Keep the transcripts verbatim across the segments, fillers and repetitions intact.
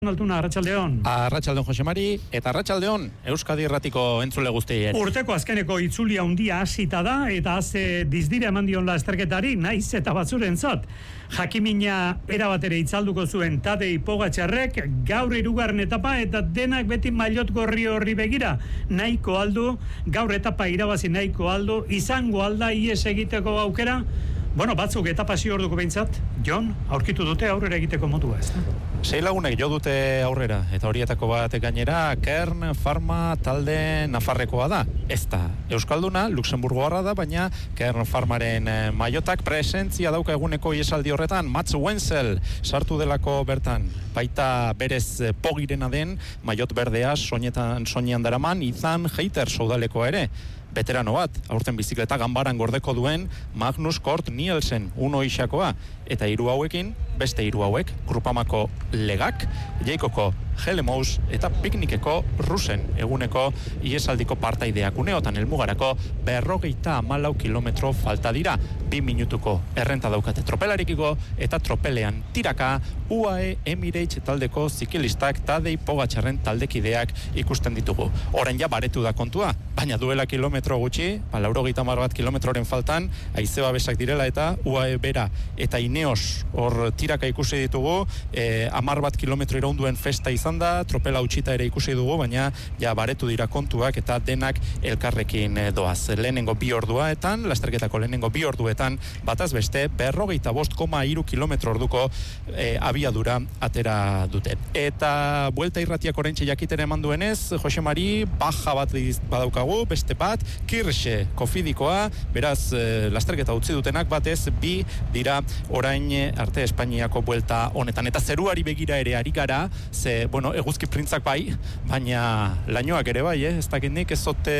Altuna, Arratsaldeon. Arratsaldeon Jose Mari eta Arratsaldeon Euskadi Irratiko entzule guztiei ere. Urteko azkeneko itzulia handia hasita da eta haze dizdira eman dion lasterketari naiz eta batzurentzat. Jakimina erabatere itzalduko zuen Tadej Pogačarrek gaur hirugarren etapa eta denak beti maillot gorri horri begira. Nahiko aldu, gaur etapa irabazi nahiko aldu, izango alda ies egiteko aukera. Bueno, batzuk etapa ziorduko behintzat, Jon, aurkitu dute aurrera egiteko modua, ez da? Sei lagunek jo dute aurrera, eta horietako bat gainera, Kern Pharma talde nafarrekoa da. Ez da Euskalduna, Luxemburgoarra da, baina Kern Pharmaren maiotak presentzia dauka eguneko iesaldi horretan, Mats Wenzel sartu delako bertan, baita berez pogirena den, maiot berdea soinetan soinean daraman, Ethan Hayter saudalekoa ere. Veterano bat, aurten bizikleta ganbaran gordeko duen Magnus Cort Nielsen uno isakoa, eta hiru hauekin, beste hiru hauek, Grupamako Legak, Jeikoko Hellemous eta Piknikeko Rusen eguneko iesaldiko partaideak uneotan helmugarako berrogeita hamalau kilometro falta dira, bi minutuko errenta daukate tropelarekiko eta tropelean tiraka U A E Emirates taldeko zikilistak Tadej Pogačarren taldekideak ikusten ditugu. Orain ja baretu da kontua, baina duela kilometro gutxi, ba, laurogeita hamar bat kilometroren faltan, haizeba besak direla eta U A E bera eta Ineos hor tiraka ikusi ditugu, e, hamar bat kilometro iraunduen festa izan da, tropela utxita ere ikusi dugu, baina ja baretu dira kontuak eta denak elkarrekin doaz. Lehenengo bi orduetan, lasterketako lehenengo bi orduetan, bataz beste, berrogeita bost koma hiru kilometro orduko e, abiadura atera dute. Eta buelta irratiak oraintxe jakitera eman duenez, Jose Mari, baja bat badaukagu, beste bat, Kirsche Kofidikoa, beraz, e, lasterketa utzi dutenak batez, bi dira orain arte Espainiako buelta honetan. Eta zeruari begira ere ari gara, ze, bueno, eguzki printzak bai, baina lainoak ere bai, eh? Ez dakit nik ez zote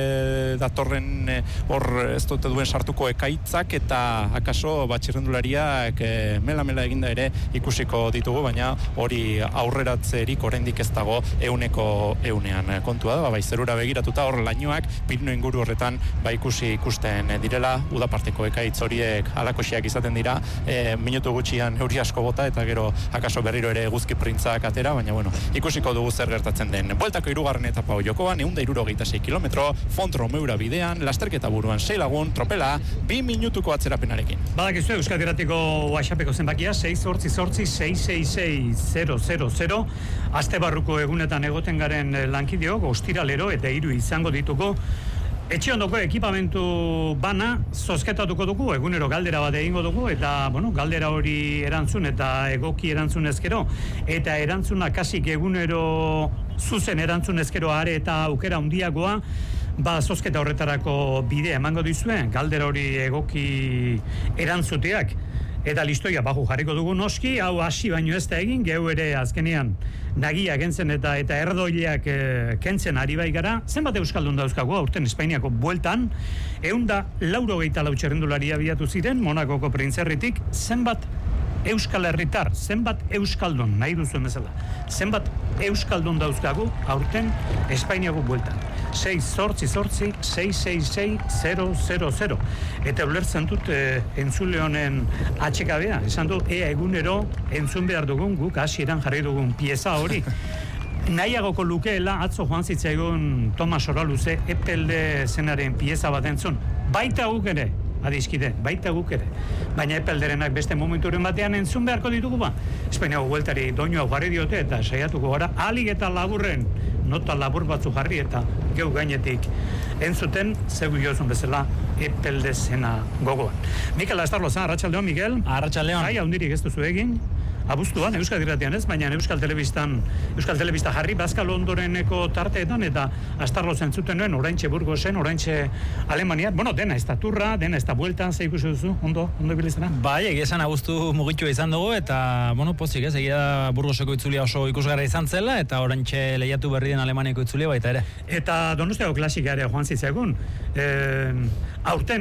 datorren hor ez dute duen sartuko ekaitzak eta akaso batxirrendulariak e, mela-mela eginda ere ikusiko ditugu, baina hori aurreratzerik oraindik ez dago euneko eunean kontua da, bai zerura begiratuta hor lainoak Pirinio inguru horretan ba ikusi ikusten direla, udaparteko ekaitz horiek halakosiak izaten dira, e, minutu gutxian euri asko bota eta gero akaso berriro ere eguzki printzak atera, baina bueno, ikusiko dugu zer gertatzen den. Bueltako hirugarren etapa jokoan, ehun eta hirurogeita sei kilometro, Font Romeura bidean, lasterketa buruan sei lagun, tropela, bi minutuko atzerapenarekin. Badakizu Euskadi Irratiko WhatsAppeko zenbakia, sei zortzi zortzi sei sei sei zero zero zero, aste barruko egunetan egoten garen lankideok, ostiralero eta hiru izango dituko, etxe ondoko ekipamentu bana zozketatuko dugu, egunero galdera bat egingo dugu, eta, bueno, galdera hori erantzun eta egoki erantzun ezkero, eta erantzuna kasik egunero zuzen erantzun ezkero are eta aukera handiagoa, ba, zozketa horretarako bidea emango dizuen, galdera hori egoki erantzuteak, eta listoia baju jarriko dugu noski, hau hasi baino ez da egin, geu ere azkenean nagia kentzen eta eta erdoileak e, kentzen ari bai gara. Zenbat euskaldun dauzkago aurten Espainiako bueltan, ehun eta laurogeita lau txerrendulari abiatu ziren Monakoko printzerritik, zenbat euskal herritar, zenbat euskaldun nahi duzuen bezala, zenbat euskaldun dauzkagu aurten Espainiako bueltan. sei zortzi zortzi sei sei sei zero zero zero. Eta ulertzen dut e, entzule honen atxekabea, esan du ea egunero entzun behar dugun guk hasieran jarri dugun pieza hori. Nahiagoko lukeela atzo joan zitzaigun Tomas Oraluze epelde zenaren pieza bat entzun. Baita guk ere, adizkide, baita guk ere. Baina epelderenak beste momenturen batean entzun beharko ditugu ba. Espainiako bueltari doinu hau jarri diote eta saiatuko gara alik eta laburren nota labur batzu jarri eta geu gainetik entzuten zegu jozun bezala epelde zena gogoan. Mikel Astarloza, Arratsaldeon, Miguel. Arratsaldeon. Gai, haundirik ez duzu egin. Abuztuan, Euskal Irratian ez, baina Euskal Telebistan, Euskal Telebista jarri, Bazkal ondoreneko tarteetan, eta Astarlo zentzuten nuen, oraintxe Burgosen, oraintxe Alemania, bueno, dena ez da turra, dena ez da bueltan, ze ikusi duzu, ondo, ondo ibilizena? Bai, egia esan abuztu mugitua izan dugu, eta, bueno, pozik ez, egia Burgoseko itzulia oso ikusgarra izan zela, eta oraintxe lehiatu berri den Alemaniako itzulia baita ere. Eta Donostiako klasikarea joan zitzagun, e, aurten,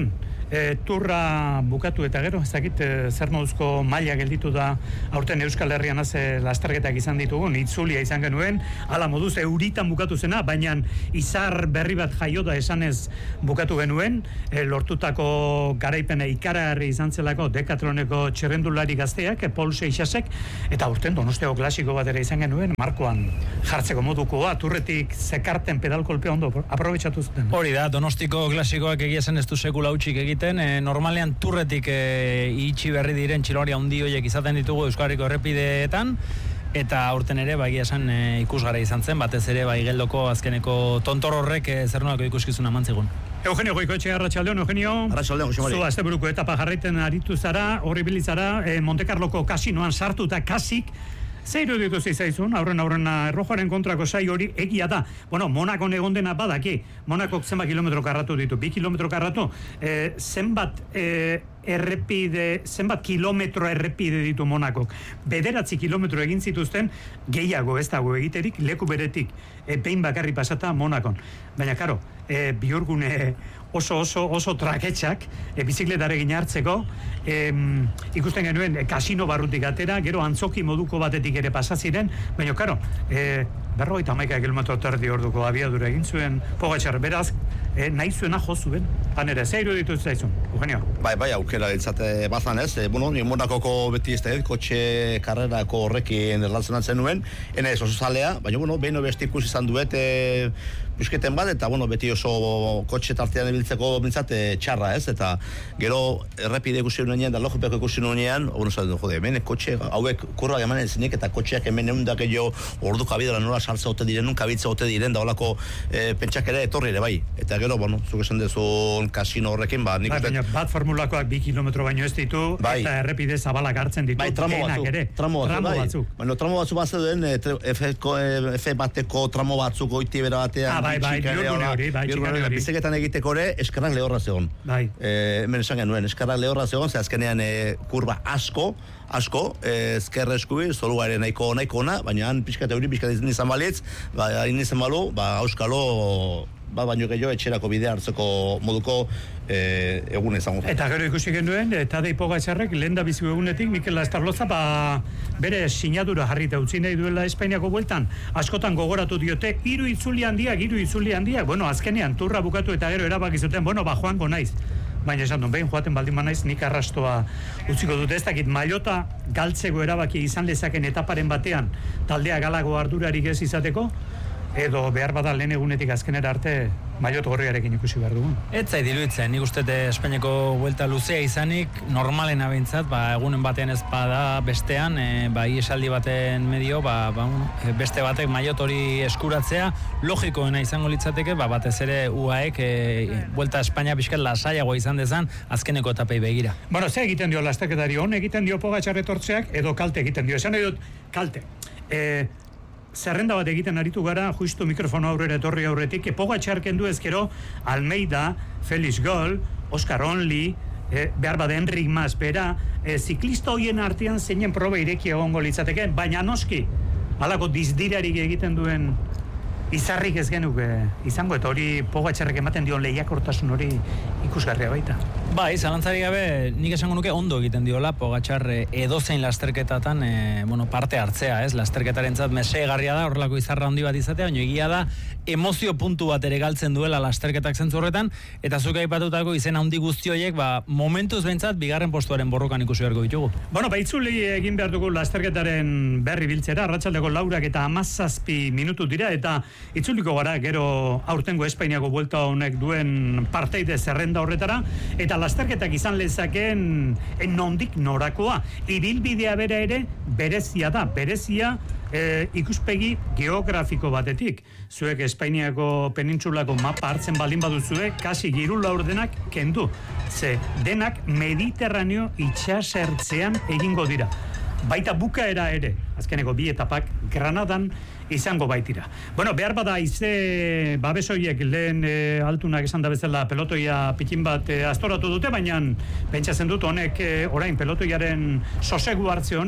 e, turra bukatu eta gero, ez dakit, e, zer moduzko maila gelditu da aurten Euskal Herrian haze lasterketak izan ditugun, itzulia izan genuen, ala moduz euritan bukatu zena, baina izar berri bat jaio da esanez bukatu genuen, e, lortutako garaipena ikaragarri izan zelako Decathloneko txerrendulari gazteak, e, Paul Seixasek, eta aurten Donostiako klasiko bat ere izan genuen, markoan jartzeko modukoa, turretik zekarten pedalkolpea ondo aprobetxatu zuten. Hori da, Donostiko klasikoak egia zen ez du sekula hutsik egiten, e, normalean turretik e, itxi berri diren txilori handi horiek izaten ditugu Euskal Herriko errepideetan, eta aurten ere bai esan e, ikusgarri izan zen, batez ere bai geldoko azkeneko tontor horrek e, zer nolako ikuskizuna mantzigun. Eugenio Goikoetxe, Arratsaldeon, Eugenio. Arratsaldeon, Jose Mari. Zu asteburuko etapa jarraiten aritu zara, horri bilizara, e, Monte Carloko kasinoan sartu eta kasik, zer iruditu zizaizun, aurren aurrena errojoaren kontrako sai hori egia da. Bueno, Monakon egon dena badaki, Monakok zenbat kilometro karratu ditu, bi kilometro karratu, e, zenbat e, errepide, zenbat kilometro errepide ditu Monakok. Bederatzi kilometro egin zituzten, gehiago ez dago egiterik, leku beretik, e, behin bakarri pasata Monakon. Baina, karo, e, bihurgune oso oso oso traketxak e, bizikletaregin hartzeko, e, ikusten genuen e, kasino barrutik atera, gero antzoki moduko batetik ere pasaziren, baina, karo, e, berrogeita hamaika kilometro terdi orduko abiadura egin zuen Pogačar, beraz, e, nahi zuena jo zuen. Hanera, zer iruditu zaizun, Eugenio? Bai, bai, aukera ditzate bazan ez, e, bueno, ni Monakoko beti ez da, kotxe karrerako horrekin erlazionatzen nuen, ene ez oso zalea, baina, bueno, behin beste ikusi izan duet, e, busketen bat, eta, bueno, beti oso kotxe tartean ibiltzeko bintzate txarra ez, eta gero errepide ikusi nuenean, da logipeko ikusi nuenean, bueno, zaten, jode, hemen kotxe, hauek kurra eman ezinik, eta kotxeak hemen eundak jo orduko abidora nola saltza ote diren, nun kabitza ote diren, da holako e, pentsak ere etorri ere bai. Eta gero, bueno, zuk esan dezun kasino horrekin, ba, nik bai, baina bat formulakoak bi kilometro baino ez ditu, bai, eta errepide zabalak hartzen ditu, bai, tramo batzuk, ere. Tramo batzuk, tramo bai. batzuk. Bueno, tramo batzuk bat zeuden, F bateko tramo batzuk goiti bera batean, ah, bai, bai, biurgune hori, bai, txikane hori. Bizeketan egiteko ere, eskarrak lehorra zegoen. Bai. E, hemen esan genuen, eskarrak lehorra zegoen, ze azkenean e, kurba asko, asko, ezker eskubi, zoluaren nahiko nahiko ona, baina han pixkat euri, pixkat izan izan balitz, ba, izan balu, ba, auskalo, ba, baino gehiago etxerako bidea hartzeko moduko e, egun izango. Eta gero ikusi genuen, eta Tadej Pogačarrek lehen da bizi egunetik, Mikel Astarloza, ba, bere sinadura jarrita utzi nahi duela Espainiako bueltan, askotan gogoratu diote, hiru itzuli handiak, hiru itzuli handiak, bueno, azkenean turra bukatu eta gero erabaki zuten, bueno, ba, joango naiz. Baina esan duen, behin joaten baldin banaiz, nik arrastoa utziko dute, ez dakit, mailota galtzeko erabaki izan lezaken etaparen batean, taldea galago ardurarik ez izateko, edo behar bada lehen egunetik azkenera arte maillot gorriarekin ikusi behar dugun. Ez zait iruditzen, nik uste Espainiako buelta luzea izanik, normalen abintzat, ba, egunen batean ez bada bestean, e, ba, esaldi baten medio, ba, ba, beste batek maillot hori eskuratzea, logikoena izango litzateke, ba, batez ere U A Ek e, buelta Espainia pixkat lasaiago izan dezan, azkeneko etapei begira. Bueno, ze egiten dio lasteketari hon, egiten dio Pogačar etortzeak, edo kalte egiten dio, esan nahi dut, kalte. E, Zerrenda bat egiten aritu gara, justu mikrofono aurrera etorri aurretik, Pogačar kendu ezkero, Almeida, Felix Gol, Oscar Only, e, behar bada Enric Mas, bera, e, ziklista hoien artean zeinen proba ireki egongo litzateke, baina noski, halako dizdirarik egiten duen izarrik ez genuke izango, eta hori Pogačarrek ematen dion lehiakortasun hori ikusgarria baita. Bai, zalantzari gabe, nik esango nuke ondo egiten diola Pogačar edozein lasterketatan e, bueno, parte hartzea, ez? Lasterketarentzat mesegarria da, horrelako izarra handi bat izatea, baina egia da emozio puntu bat ere galtzen duela lasterketak zentzu horretan, eta zuk aipatutako izen handi guzti horiek, ba, momentuz behintzat bigarren postuaren borrokan ikusi beharko ditugu. Bueno, ba, itzuli egin behar dugu lasterketaren berri biltzera, arratsaldeko laurak eta hamazazpi minutu dira, eta itzuliko gara gero aurtengo Espainiako buelta honek duen parteide zerrenda horretara, eta lasterketak izan lezakeen nondik norakoa. Ibilbidea bera ere berezia da, berezia e, ikuspegi geografiko batetik. Zuek Espainiako penintsulako mapa hartzen baldin baduzue, kasi giru laurdenak kendu. Ze denak Mediterraneo itsasertzean egingo dira. Baita bukaera ere, azkeneko bi etapak Granadan izango baitira. Bueno, behar bada ize babesoiek lehen e, altunak esan da bezala pelotoia pikin bat e, astoratu dute, baina pentsatzen dut honek e, orain pelotoiaren sosegu hartze honek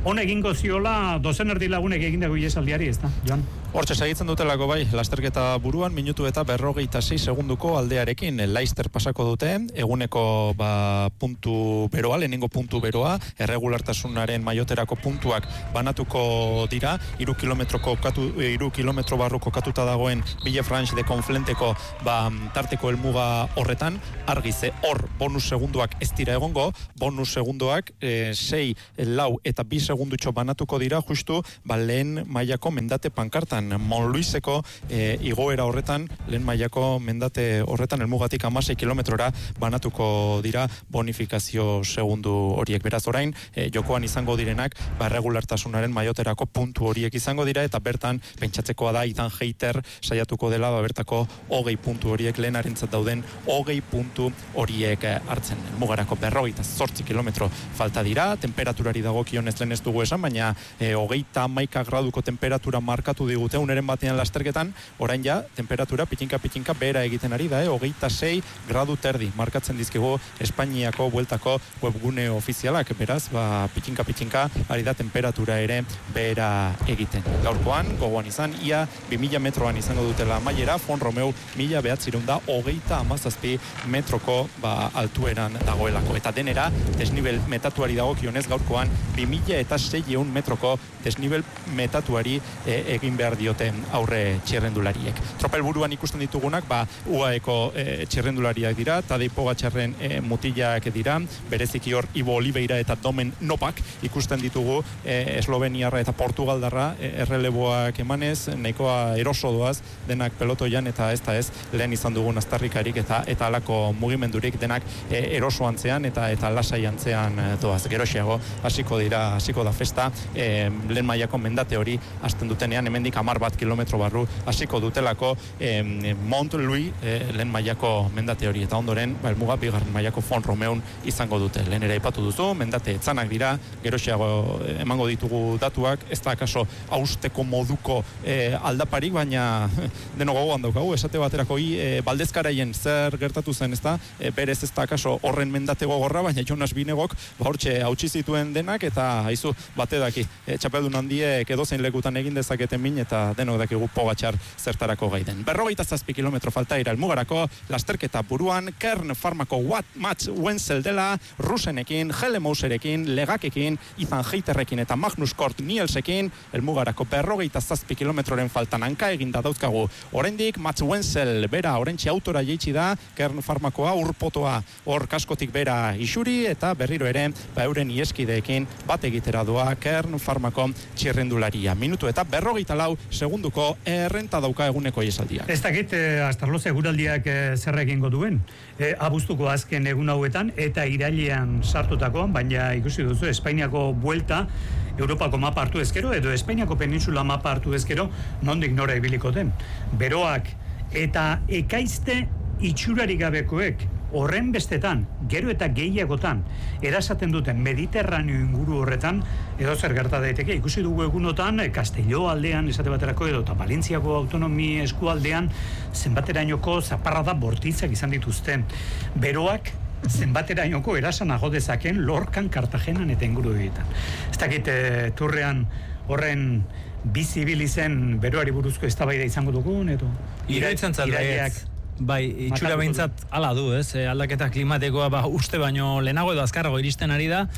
hon egingo ziola dozen erdi lagunek egindago iesaldiari, ez da, Joan? Hortxe segitzen dutelako bai, lasterketa buruan, minutu eta berrogeita sei segunduko aldearekin, Leicester pasako dute, eguneko ba, puntu beroa, lehenengo puntu beroa, erregulartasunaren maioterako puntuak banatuko dira, iru kilometroko katu, iru kilometro barru kokatuta dagoen Villefranche de Conflenteko ba, tarteko helmuga horretan, argize hor bonus segunduak ez dira egongo, bonus segunduak e, sei, lau eta bi segundutxo banatuko dira, justu ba, lehen mailako mendate pankartan, Monluiseko e, igoera horretan, lehen mailako mendate horretan, helmugatik hamasei kilometrora banatuko dira bonifikazio segundu horiek. Beraz orain, e, jokoan izango direnak, ba, regulartasunaren maioterako puntu horiek izango dira, eta bertan, pentsatzekoa da, Ethan Hayter saiatuko dela, ba, bertako hogei puntu horiek, lehenarentzat dauden hogei puntu horiek hartzen. Mugarako berrogeita zortzi kilometro falta dira, temperaturari dagokionez lehen ez dugu esan, baina e, hogeita hamaika graduko temperatura markatu digute uneren batean lasterketan, orain ja, temperatura pitinka-pitinka behera egiten ari da, eh? hogeita sei gradu terdi, markatzen dizkigu Espainiako bueltako webgune ofizialak, beraz, ba, pitinka-pitinka ari da temperatura ere behera egiten. Gaurkoan, gogoan izan, ia bi mila metroan izango dutela mailera, Fon Romeu mila behatzirun da, hogeita hamazazpi metroko ba, altueran dagoelako. Eta denera, desnivel metatuari dagokionez gaurkoan, bi mila eta seiehun metroko desnivel metatuari e, egin behar diote aurre txirrendulariek. Tropel buruan ikusten ditugunak, ba, U A Eko e, txirrendulariak dira, Tadej Pogačarren e, mutilak dira, bereziki hor Ivo Oliveira eta Domen Nopak ikusten ditugu e, Esloveniarra eta Portugaldarra e, erreleboak emanez, nahikoa eroso doaz, denak pelotoian eta ez da ez, lehen izan dugun aztarrikarik eta eta alako mugimendurik denak e, eroso antzean eta eta lasai antzean doaz. Geroxeago, hasiko dira, hasiko da festa, e, lehen mailako mendate hori hasten dutenean, hemendik hamar bat kilometro barru hasiko dutelako eh, Mont Louis eh, lehen mailako mendate hori, eta ondoren ba, elmuga bigarren mailako Fon Romeun izango dute. Lehen ere aipatu duzu, mendate etzanak dira, geroxeago emango ditugu datuak, ez da akaso hausteko moduko eh, aldaparik, baina deno gogoan daukagu, esate baterako hi, eh, Baldezkaraien zer gertatu zen, ez da, eh, berez ez da akaso horren mendate gogorra, baina Jonas Binegok ba, hortxe hautsi zituen denak, eta haizu batedaki, eh, txapeldun handiek edozein lekutan egin dezaketen min, eta denok dakigu Pogačar zertarako gaiden. Berrogeita zazpi kilometro falta ira elmugarako, lasterketa buruan, Kern Farmako Mats Wenzel dela, Rusenekin, Hele Mouserekin, Legakekin, Ethan Hayterrekin eta Magnus Cort Nielsekin, elmugarako berrogeita zazpi kilometroren faltan hanka eginda dauzkagu. Oraindik Mats Wenzel bera orentxe autora jeitsi da, Kern Farmakoa urpotoa hor kaskotik bera isuri, eta berriro ere, ba euren ieskideekin bat egitera doa Kern Farmako txirrendularia. Minutu eta berrogeita lau segunduko errenta dauka eguneko iesaldiak. Ez dakit, eh, Astarloz eguraldiak eh, zer egingo duen. Eh, abuztuko azken egun hauetan eta irailean sartutakoan, baina ikusi duzu Espainiako buelta Europako mapa hartu ezkero, edo Espainiako peninsula mapa hartu ezkero, nondik nora ibiliko den. Beroak eta ekaizte itxurarik gabekoek horren bestetan, gero eta gehiagotan, erasaten duten Mediterraneo inguru horretan, edo zer gerta daiteke, ikusi dugu egunotan, Castelló aldean, esate baterako, edo eta Valentziako autonomi eskualdean, zenbaterainoko zaparrada bortitzak izan dituzten. Beroak, zenbaterainoko erasan ago dezaken Lorcan, Cartagenan eta inguru egiten. Ez dakit, e, turrean horren bizibil izen beroari buruzko eztabaida izango dugun, edo Iraitzen zat, bai, itxura behintzat ala du, ez? E, aldaketa klimatikoa ba, uste baino lehenago edo azkarrago iristen ari da,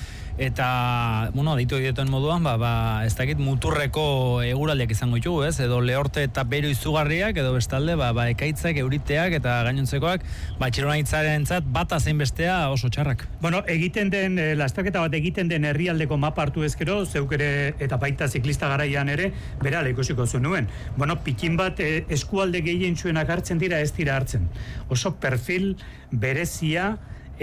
eta, bueno, aditu egiten moduan, ba, ba, ez dakit muturreko eguraldiak izango ditugu, ez? Edo lehorte eta bero izugarriak, edo bestalde, ba, ba ekaitzak, euriteak eta gainontzekoak, ba, txirolanitzaren bata zein bestea oso txarrak. Bueno, egiten den, e, lasterketa bat egiten den herrialdeko mapa hartu ezkero, zeuk ere eta baita ziklista garaian ere, bera ikusiko zuen. Bueno, pikin bat e, eskualde gehien txuenak hartzen dira, ez dira hartzen. Oso perfil berezia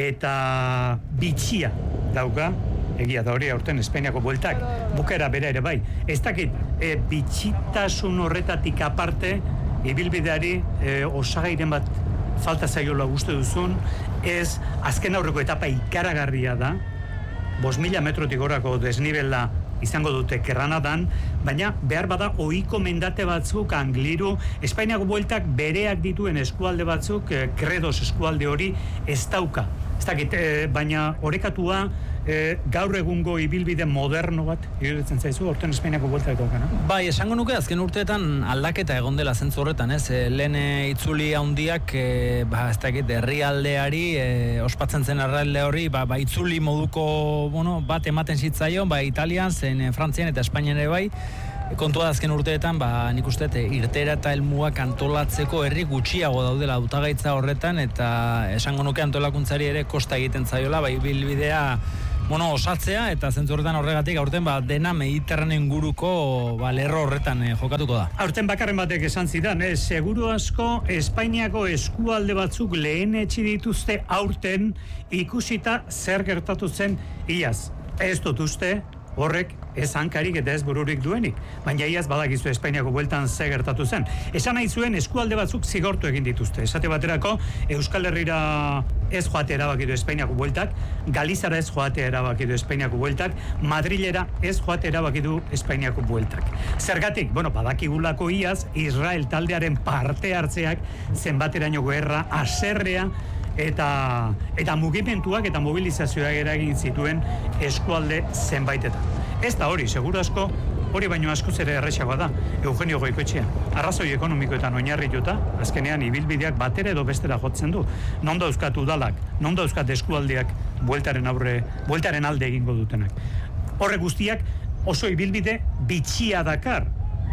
eta bitxia dauka, egia da hori aurten Espainiako bueltak, bukaera bera ere bai. Ez dakit, e, bitxitasun horretatik aparte, ibilbideari e, osagairen bat falta zaiola uste duzun, ez azken aurreko etapa ikaragarria da, bost mila metrotik gorako desnibela izango dute Granadan, baina behar bada ohiko mendate batzuk Angliru, Espainiako bueltak bereak dituen eskualde batzuk, Gredos eskualde hori ez dauka. Ez dakit, baina orekatua e, gaur egungo ibilbide moderno bat iruditzen zaizu, aurten Espainiako bueltak daukana? Bai, esango nuke azken urteetan aldaketa egon dela zentzu horretan, ez? E, lehen e, itzuli handiak, e, ba, ez dakit, herrialdeari, e, ospatzen zen herrialde hori, ba, ba, itzuli moduko, bueno, bat ematen zitzaion, ba, Italian, zen e, Frantzian eta Espainian ere bai, kontua da azken urteetan, ba, nik uste, irtera eta helmuak antolatzeko herri gutxiago daudela hautagaitza horretan, eta esango nuke antolakuntzari ere kosta egiten zaiola, bai, bilbidea, bueno, osatzea, eta zentzu horretan horregatik, aurten, ba, dena Mediterraneen inguruko, ba, lerro horretan eh, jokatuko da. Aurten bakarren batek esan zidan, eh, seguru asko Espainiako eskualde batzuk lehen etxi dituzte aurten ikusita zer gertatu zen iaz. Ez dut uste, horrek ez hankarik eta ez bururik duenik, baina iaz badakizu Espainiako bueltan ze gertatu zen. Esan nahi zuen eskualde batzuk zigortu egin dituzte. Esate baterako, Euskal Herrira ez joate erabaki du Espainiako bueltak, Galizara ez joate erabaki du Espainiako bueltak, Madrilera ez joate erabaki du Espainiako bueltak. Zergatik, bueno, badakigulako iaz, Israel taldearen parte hartzeak zenbateraino gerra, haserrea, eta eta mugimenduak eta mobilizazioak eragin zituen eskualde zenbaitetan. Ez da hori, seguru asko, hori baino askoz ere erresagoa da, Eugenio Goikoetxea. Arrazoi ekonomikoetan oinarrituta, azkenean ibilbideak batera edo bestera jotzen du. Non dauzkat udalak, non dauzkat eskualdeak bueltaren aurre, bueltaren alde egingo dutenak. Horre guztiak oso ibilbide bitxia dakar.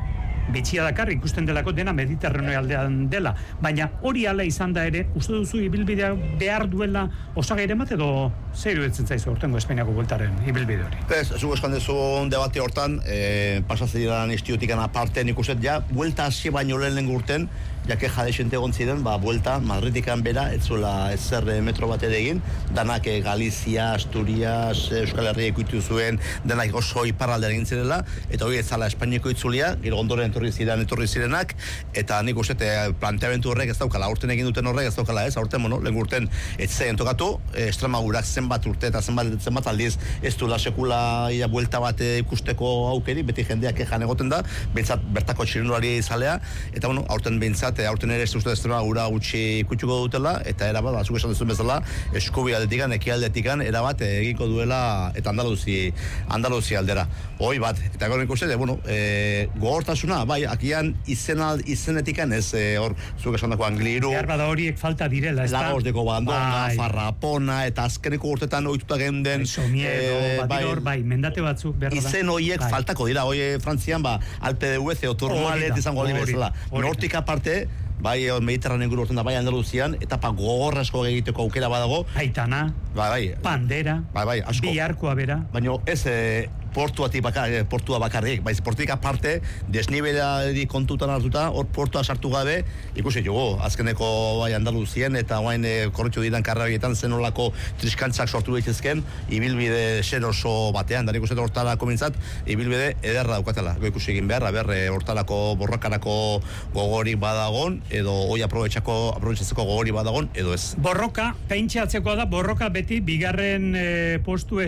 Bitxia dakar ikusten delako dena Mediterraneo aldean dela, baina hori hala izan da ere, uste duzu ibilbidea behar duela osagaire bat edo zer iruditzen zaizu aurtengo Espainiako bueltaren ibilbide hori? Ez, zu eskan dezun debate hortan, e, pasatzen istiotikan aparte nik uste, ja, buelta hasi baino lehen lehen urten, jake jadexente egon ziren, ba, buelta, Madridikan bera, ez zuela ezer metro bat egin, danak e, Galizia, Asturias, Euskal Herria ikutu zuen, denak oso iparralde egin zirela, eta hori ez zala Espainiako itzulia, gero ondoren etorri ziren, etorri zirenak, eta nik uste, planteamentu horrek ez daukala, aurten egin duten horrek ez daukala, ez, aurten, bueno, lehen urten ez zen tokatu, Estremagurak zenbat urte eta zenbat, zenbat aldiz, ez du la sekula ia buelta bat ikusteko aukeri, beti jendeak ejan egoten da, bentsat bertako txirindulari zalea, eta bueno, aurten bentsat, aurten ere ez uste Estremagura gutxi ikutsuko dutela, eta erabat, azuk esan duzun bezala, eskubi aldetikan, eki aldetikan, erabat egiko duela, eta Andaluzi, Andaluzi aldera. Hoi bat, eta gero ikuste, bueno, e, gogortasuna, bai, akian izenal, izenetikan ez, e, hor, zuk esan dako Angliru, behar bada horiek falta direla, ez da? Lagosdeko Bandona, bai. Farrapona, eta azkeneko urtetan ohituta geunden, Somiedo, e, Badiror, bai, mendate batzuk, behar da. Izen horiek bai. faltako dira, hoi Frantzian, ba, Alpe de Huez, Oturmalet, izango hori bezala. Nortik aparte, bai, Mediterraneen inguru hortan da, bai, Andaluzian, etapa gogorra asko egiteko aukera badago. Aitana, bai, bai, Pandera, bai, bai, asko. Biharkoa bera. Baina ez e, portuatik bakar, e, portua bakarrik, bai, portutik aparte, desnibelari kontutan hartuta, hor portua sartu gabe, ikusi jugu, azkeneko bai Andaluzien, eta guain e, korritxu diran karrabietan zenolako triskantzak sortu daitezken, ibilbide zer oso batean, da ikusten hortarako mintzat, ibilbide ederra daukatela, ikusi egin behar, aber, hortarako borrokarako gogorik badagon, edo hoi aprobetxako, aprobetxatzeko gogori badagon, edo ez. Borroka, pentsatzeko da, borroka beti bigarren e, postu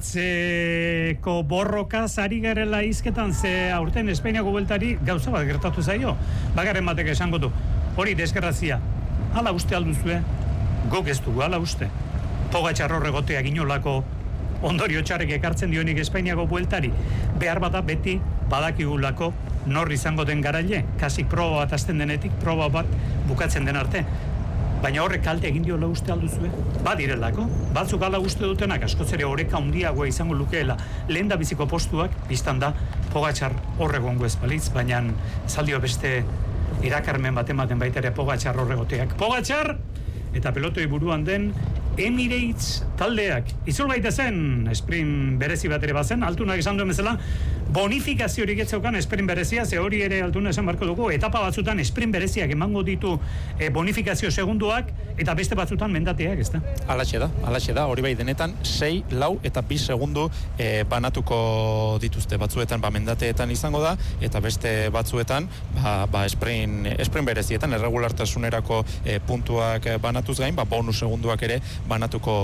eskuratzeko borroka zari garela izketan, ze aurten Espainiako bueltari gauza bat gertatu zaio. Bagarren batek esango du, hori desgrazia, hala uste alduzue, gok ez dugu, hala uste. Pogačar horregoteak inolako ondorio txarrek ekartzen dionik Espainiako bueltari, behar bada beti badakigulako nor izango den garaile, kasi proba bat azten denetik, proba bat bukatzen den arte. Baina horrek kalte egin diola uste alduzue? Badirelako, batzuk ala uste dutenak askoz ere oreka handiagoa izango lukeela lehen da biziko postuak, biztan da Pogačar horregongo ez balitz, baina zaldio beste irakarmen bat ematen baita ere Pogačar horregoteak. Pogačar eta pelotoi buruan den Emirates taldeak. Izol baita zen, sprint berezi bat ere bazen, altunak esan duen bezala, bonifikaziorik ez zeukan sprint berezia, ze hori ere altuna esan barko dugu, etapa batzutan sprint bereziak emango ditu e, bonifikazio segunduak, eta beste batzutan mendateak, ez da? Alaxe da, alaxe da, hori bai denetan, sei, lau eta bi segundu e, banatuko dituzte, batzuetan ba, mendateetan izango da, eta beste batzuetan, ba, ba sprint, sprint berezietan, erregulartasunerako e, puntuak banatuz gain, ba, bonus segunduak ere banatuko dituzte.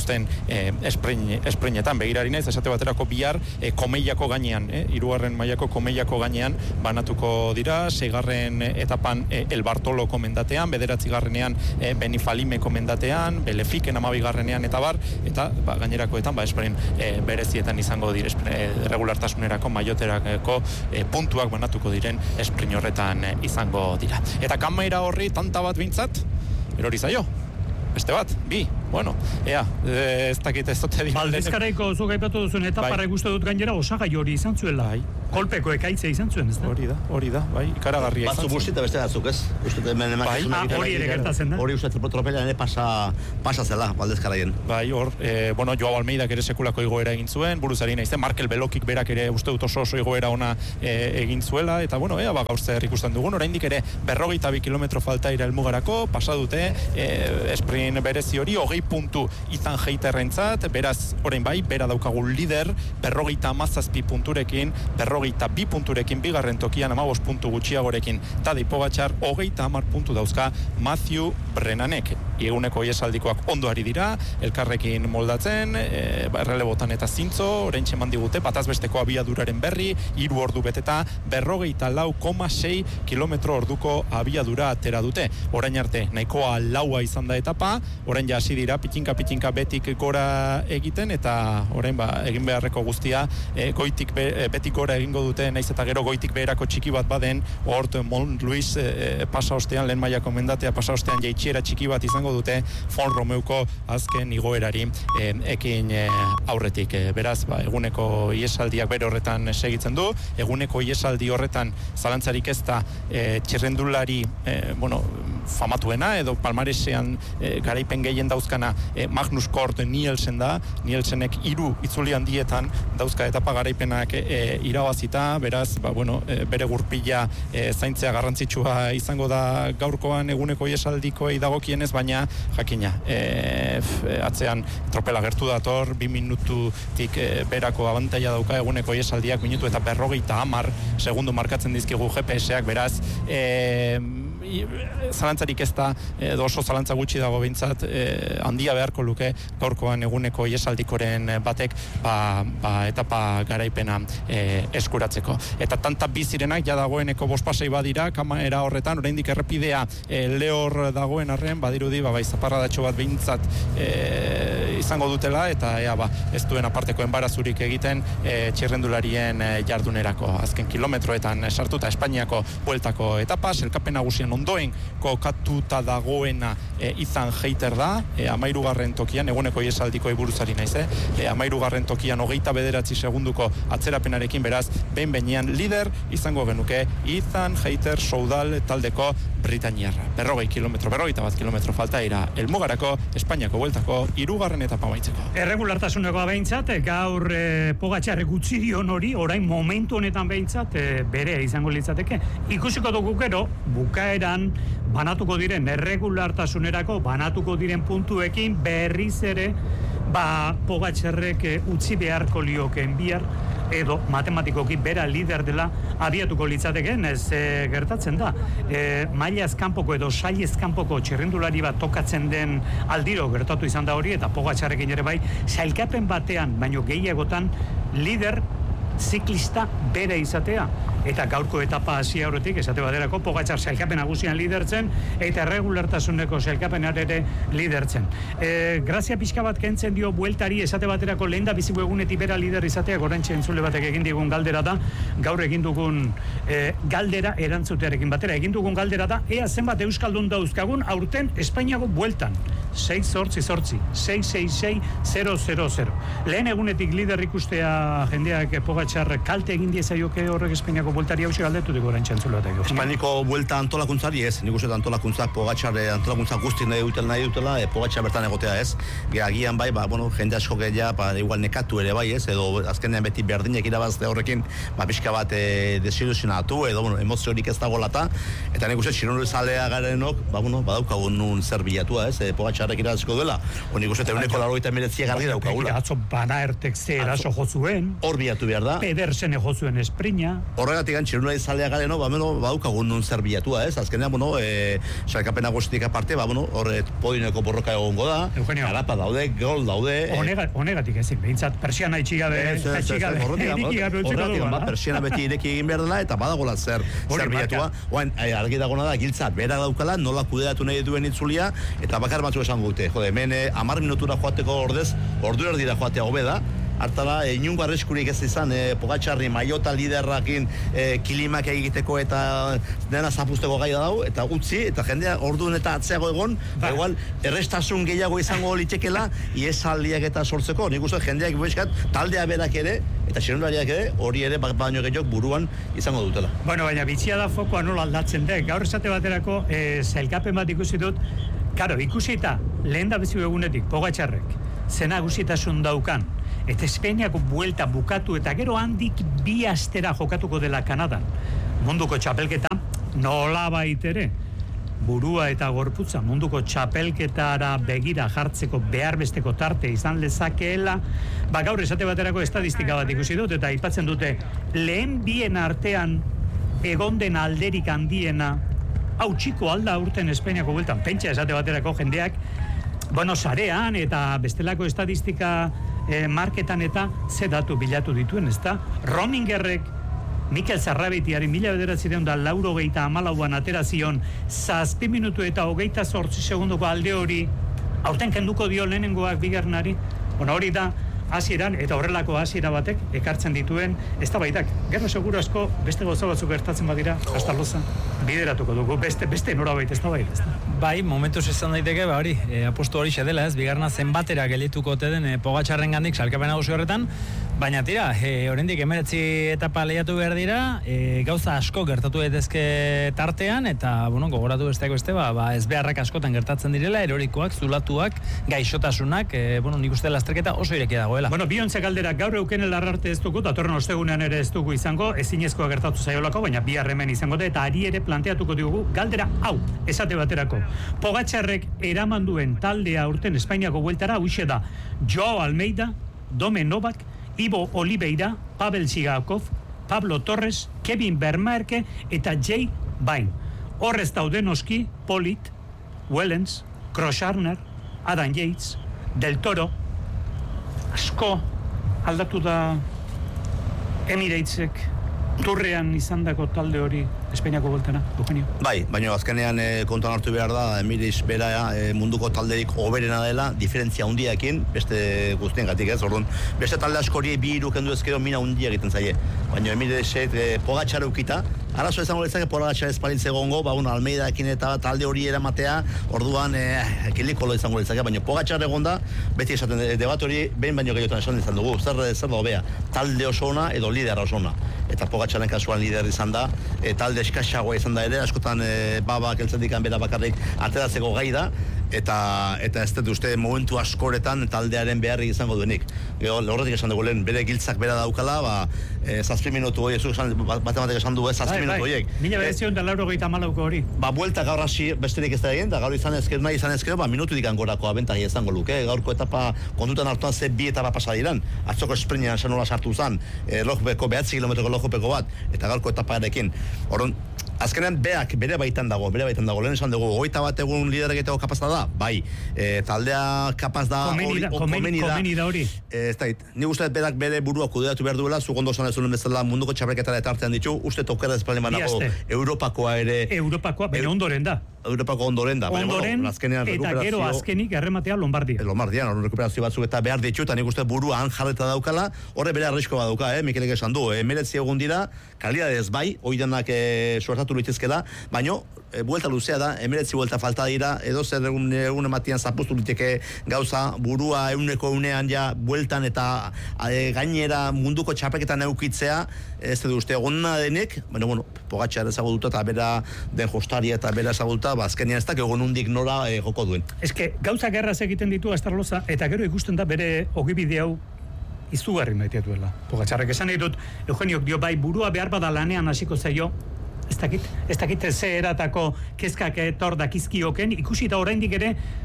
dituzten e, esprint, esprinetan. Begirari naiz, esate baterako bihar e, komeiako gainean, e, irugarren mailako komeiako gainean banatuko dira, seigarren etapan e, El Bartolo komendatean, bederatzigarrenean e, Benifalime komendatean, Belefiken amabigarrenean eta bar, eta ba, gainerakoetan ba, esprint e, berezietan izango dire, e, regulartasunerako maioterako e, puntuak banatuko diren esprint horretan e, izango dira. Eta kamera horri tanta bat bintzat, erori zaio, beste bat, bi, bueno, ea, e, ez dakit ez dute dira. Baldezkaraiko zu gaipatu duzun eta parra ikuste dut gainera osagai hori izan zuela. Bai. Kolpeko ekaitze izan zuen, ez da? Hori da, hori da, bai, ikaragarria izan zuen. Batzu guztita beste batzuk, ez? Uste hemen bai. Ah, hori ere gertatzen da. Hori uste tropela ere pasa, pasa zela, Baldezkaraien. Bai, hor, e, bueno, Joao Almeidak ere sekulako igoera egin zuen, buruzari naizten, Markel Belokik berak ere uste dut oso oso igoera ona e, egin zuela, eta bueno, ea, ba, gaur zer ikusten dugun, oraindik ere berrogeita bi kilometro falta ira helmugarako, pasa dute, e, sprint berezi hori, hogei puntu izan jeiterrentzat, beraz, orain bai, bera daukagun lider, berrogeita amazazpi punturekin, berrogeita bi punturekin, bigarren tokian amabos puntu gutxiagorekin, Tadej Pogačar hogeita hamar puntu dauzka Matthew Brennanek. Eguneko iesaldikoak ondo ari dira, elkarrekin moldatzen, e, errelebotan eta zintzo, oraintxe eman digute, bataz besteko abiaduraren berri, hiru ordu beteta, berrogeita lau koma sei kilometro orduko abiadura atera dute. Orain arte, nahikoa laua izan da etapa, orain ja hasi dira, pitinka-pitinka betik gora egiten, eta orain ba, egin beharreko guztia, e, goitik be, e, betik gora egingo dute, naiz eta gero goitik beherako txiki bat baden, hort Mont Luis e, pasa ostean, lehen mailako mendatea pasa ostean jaitsiera txiki bat izango dute Fon Romeuko azken igoerari e, ekin e, aurretik. E, beraz, ba, eguneko iesaldiak bere horretan segitzen du, eguneko iesaldi horretan zalantzarik ez da e, txirrendulari e, bueno, famatuena, edo palmaresean e, garaipen gehien dauzkana e, Magnus Kort Nielsen da, Nielsenek hiru itzuli handietan dauzka etapa garaipenak e, irabazita, beraz, ba, bueno, e, bere gurpila e, zaintzea garrantzitsua izango da gaurkoan eguneko iesaldikoei dagokienez, baina jakina, e, f, atzean tropela gertu dator, bi minututik e, berako abantaila dauka eguneko iesaldiak, minutu eta berrogeita hamar segundu markatzen dizkigu G P S-ak, beraz, e, zalantzarik ez da, edo oso zalantza gutxi dago behintzat, eh, handia beharko luke gaurkoan eguneko iesaldikoren batek ba, ba, etapa garaipena eh, eskuratzeko. Eta tanta bizirenak ja dagoeneko bospasei badira, kamera horretan, oraindik errepidea eh, lehor dagoen arren, badirudi, ba, bai, zaparradatxo bat behintzat eh, izango dutela, eta ea, ba, ez duen aparteko enbarazurik egiten eh, txirrendularien eh, jardunerako. Azken kilometroetan sartuta Espainiako bueltako etapa, selkapen nagusien ondoen kokatuta dagoena e, izan jeiter da, e, amairugarren tokian, eguneko iesaldiko buruzari naiz, eh? e, amairugarren tokian hogeita bederatzi segunduko atzerapenarekin, beraz, behin behinean lider izango genuke Ethan Hayter Soudal taldeko Britainiarra. Berrogei kilometro, berrogeita bat kilometro falta ira helmugarako Espainiako bueltako hirugarren etapa amaitzeko. Erregulartasunekoa behintzat, gaur e, Pogačarrek utzi dion hori, orain momentu honetan behintzat, e, bere izango litzateke. Ikusiko dugu gero, bukaera banatuko diren erregulartasunerako banatuko diren puntuekin berriz ere ba Pogačarrek utzi beharko lioken bihar edo matematikoki bera lider dela abiatuko litzateken, ez e, gertatzen da. E, maila ezkanpoko edo sail ezkanpoko txirrindulari bat tokatzen den aldiro gertatu izan da hori, eta Pogačarrekin ere bai, sailkapen batean, baino gehiagotan lider ziklista bere izatea. Eta gaurko etapa hasi aurretik, esate baterako, Pogačar sailkapen nagusian lidertzen, eta erregulartasuneko sailkapenar ere lidertzen. E, grazia pixka bat kentzen dio bueltari, esate baterako lehen da bizibu egunetik bera lider izatea, gorentxe entzule batek egin digun galdera da, gaur egin dugun e, galdera erantzutearekin batera, egin dugun galdera da, ea zenbat euskaldun dauzkagun aurten Espainiako bueltan. sei zortzi zortzi, sei sei sei zero zero zero. Lehen egunetik lider ikustea jendeak Pogačar kalte egin diezaioke horrek Espainiako bueltari hauxe galdetu dugu orain entzule batek. Espainiako buelta antolakuntzari ez, nik uste antolakuntzak Pogačar antolakuntza guzti nahi dutela nahi dutela, e, Pogačar bertan egotea ez. Agian bai, ba, bueno, jende asko gehiago, ba, igual nekatu ere bai ez, edo azkenean beti berdinek irabazte horrekin, ba, pixka bat e, desilusionatu, edo, bueno, emoziorik ez dago lata, eta nik uste txirrindulari zalea garenok, ba, bueno, badaukagun nun zer bilatua ez, e, Pogačar Pogačarrek irabaziko duela. Honi guzti, eguneko laurogeita hemeretzi garri daukagula. Atzo Van Aertek ze eraso jo zuen. Hor bilatu behar da. Pedersen jo zuen esprina. Horregatik txirrundulari zalea gareno, ba, bueno, badaukagun nun zer bilatua, ez? Azkenean, bueno, e, sailkapena guztitik aparte, ba, bueno, horre podineko borroka egongo da. Eugenio. Garapa daude, gol daude. Honega, honegatik ezin, behintzat, persiana itxigabe, itxigabe, horregatik, ba, persiana beti ireki egin behar dela, eta badagola zer, zer bilatua. Oain, argi dagona da, giltza, bera daukala, nola kudeatu nahi duen itzulia, eta bakar batzu esan gute. Jode, hemen hamar minutura joateko ordez, ordu erdira joatea hobe da, hartala, e, inungo arriskurik ez izan, e, Pogačarri, Maiota liderrakin e, kilimak egiteko eta dena zapusteko gai da dau, eta utzi, eta jendea orduan eta atzeago egon, ba, igual, errestasun gehiago izango litekela, iesaldiak eta sortzeko, nik uste jendeak beskat, taldea berak ere, eta txirrundulariak ere, hori ere baino gehiago buruan izango dutela. Bueno, baina bitxia da fokoa nola aldatzen dek, gaur esate baterako, e, zailkapen bat ikusi dut, karo, ikusita, lehen da bezu egunetik, Pogačarrek, zena guzitasun daukan, eta Espainiako buelta bukatu eta gero handik bi astera jokatuko dela Kanadan. Munduko txapelketa nola baitere burua eta gorputza munduko txapelketara begira jartzeko behar besteko tarte izan lezakeela, ba gaur esate baterako estadistika bat ikusi dut eta aipatzen dute lehen bien artean egon den alderik handiena hau txiko alda urten Espainiako bueltan, pentsa esate baterako jendeak bueno, sarean eta bestelako estadistika eh, marketan eta ze datu bilatu dituen, ezta? Romingerrek Mikel Zarrabitiari mila bederatzireun da lauro geita amalauan aterazion zazpi minutu eta hogeita zortzi segundoko alde hori aurten kenduko dio lehenengoak bigarnari. Bueno, hori da hasieran eta horrelako hasiera batek ekartzen dituen eztabaidak. Gero seguru asko beste gauza batzuk gertatzen badira, Astarloza bideratuko dugu beste beste norabait eztabaida, ezta? Bai, momentuz izan daiteke, ba hori, e, apostu hori xedela, ez, bigarna zenbatera gelituko ote den e, Pogačarrengandik salkapen nagusi horretan, baina tira, e, oraindik hemeretzi etapa lehiatu behar dira, e, gauza asko gertatu daitezke tartean eta bueno, gogoratu besteako beste, ba, ba ezbeharrak askotan gertatzen direla, erorikoak, zulatuak, gaixotasunak, e, bueno, nik uste lasterketa oso ireki dagoela. Bueno, biontze galderak gaur euken larrarte ez dugu, datorren ostegunean ere ez dugu izango, ezinezkoa gertatu zaiolako, baina bihar hemen izango da, eta ari ere planteatuko diogu galdera hau, esate baterako. Pogačarrek eraman duen taldea urten Espainiako bueltara huxe da Joao Almeida, Dome Novak, Ivo Oliveira, Pavel Sigakov, Pablo Torres, Kevin Vermaerke eta Jay Bain. Horrez daude noski Polit, Wellens, Crosharner, Adam Yates, Del Toro, asko aldatu da Emiratesek turrean izandako talde hori Espainiako bueltana, Eugenio. Bai, baina azkenean e, kontuan hartu behar da, Emirates bera e, munduko talderik oberena dela, diferentzia hundiakin, beste guztien gatik ez, orduan, beste talde askori bi hiru kendu ezkero mina hundia egiten zaie. Baina Emirateset e, Pogačar eukita, arazo izango litzake Pogačar ez palitze egongo, ba, un Almeidakin eta talde hori eramatea, orduan, e, kilikolo izango litzake, baina Pogačar egonda, beti esaten debat hori, behin baino gehiotan esan izan dugu, zer, zer da hobea, talde oso ona edo lidera oso ona. Eta Pogačaren kasuan lider izan da, e, talde eskaxagoa izan da ere, askotan e, babak eltzetikan bera bakarrik ateratzeko gai da, eta eta ez dut uste momentu askoretan taldearen beharrik izango duenik. Gero, horretik esan dugu lehen, bere giltzak bera daukala, ba, e, zazpi minutu hori, batematek esan dugu, zazpi minutu horiek. Mila bedezion da lauro gehieta malauko hori. Ba, buelta gaur hasi besterik ez da egin, da gaur izan ezkero, nahi izan ezkero, ba, minutu dikan gorako abentagia izango luke, gaurko etapa kontutan hartuan ze bi etapa pasa diran, atzoko esprinean esan nola sartu zan, e, lojupeko, behatzi kilometroko lojupeko bat, eta gaurko etaparekin. Orduan, azkenean beak bere baitan dago, bere baitan dago, lehen esan dugu, hogeita bat egun lidereketeko kapazta da, bai, e, taldea kapaz da, komeni da, komeni, komeni da hori. E, ez da, nik uste berak bere burua kudeatu behar duela, zugondo zan ez duen bezala munduko txapelketara etartean ditu, uste tokera ez nago, Europakoa ere. Europakoa, baina ondoren da. Europako ondoren da. Ondoren, bueno, azkenean, eta gero azkenik errematea Lombardia. Lombardian, horren rekuperazio batzuk eta behar ditu, eta nik uste burua han jarreta daukala, horre bere arrisko bat dauka, eh? Mikelek esan du, eh? Meretzi egun dira, kalidadez bai, oidanak eh, suertatu litezkela, baino, e, buelta luzea da, emeretzi buelta falta dira, edo zer egun, egun ematian zapustu liteke gauza, burua euneko eunean ja bueltan eta e, gainera munduko txapeketan eukitzea, ez edo uste egonna denek, bueno, bueno, Pogačar ezagututa eta bera den jostaria eta bera ezagututa, ba, azkenean ez da, egon hundik nora e, joko duen. Ez que, gauza gerraz egiten ditu Astarloza, eta gero ikusten da bere ogibide hau izugarri maiteatu dela. Pogačarrek esan nahi dut, Eugeniok dio bai burua behar bada lanean hasiko zaio, ez dakit, ez dakit ze eratako kezkak etor dakizkioken, ikusi da oraindik ere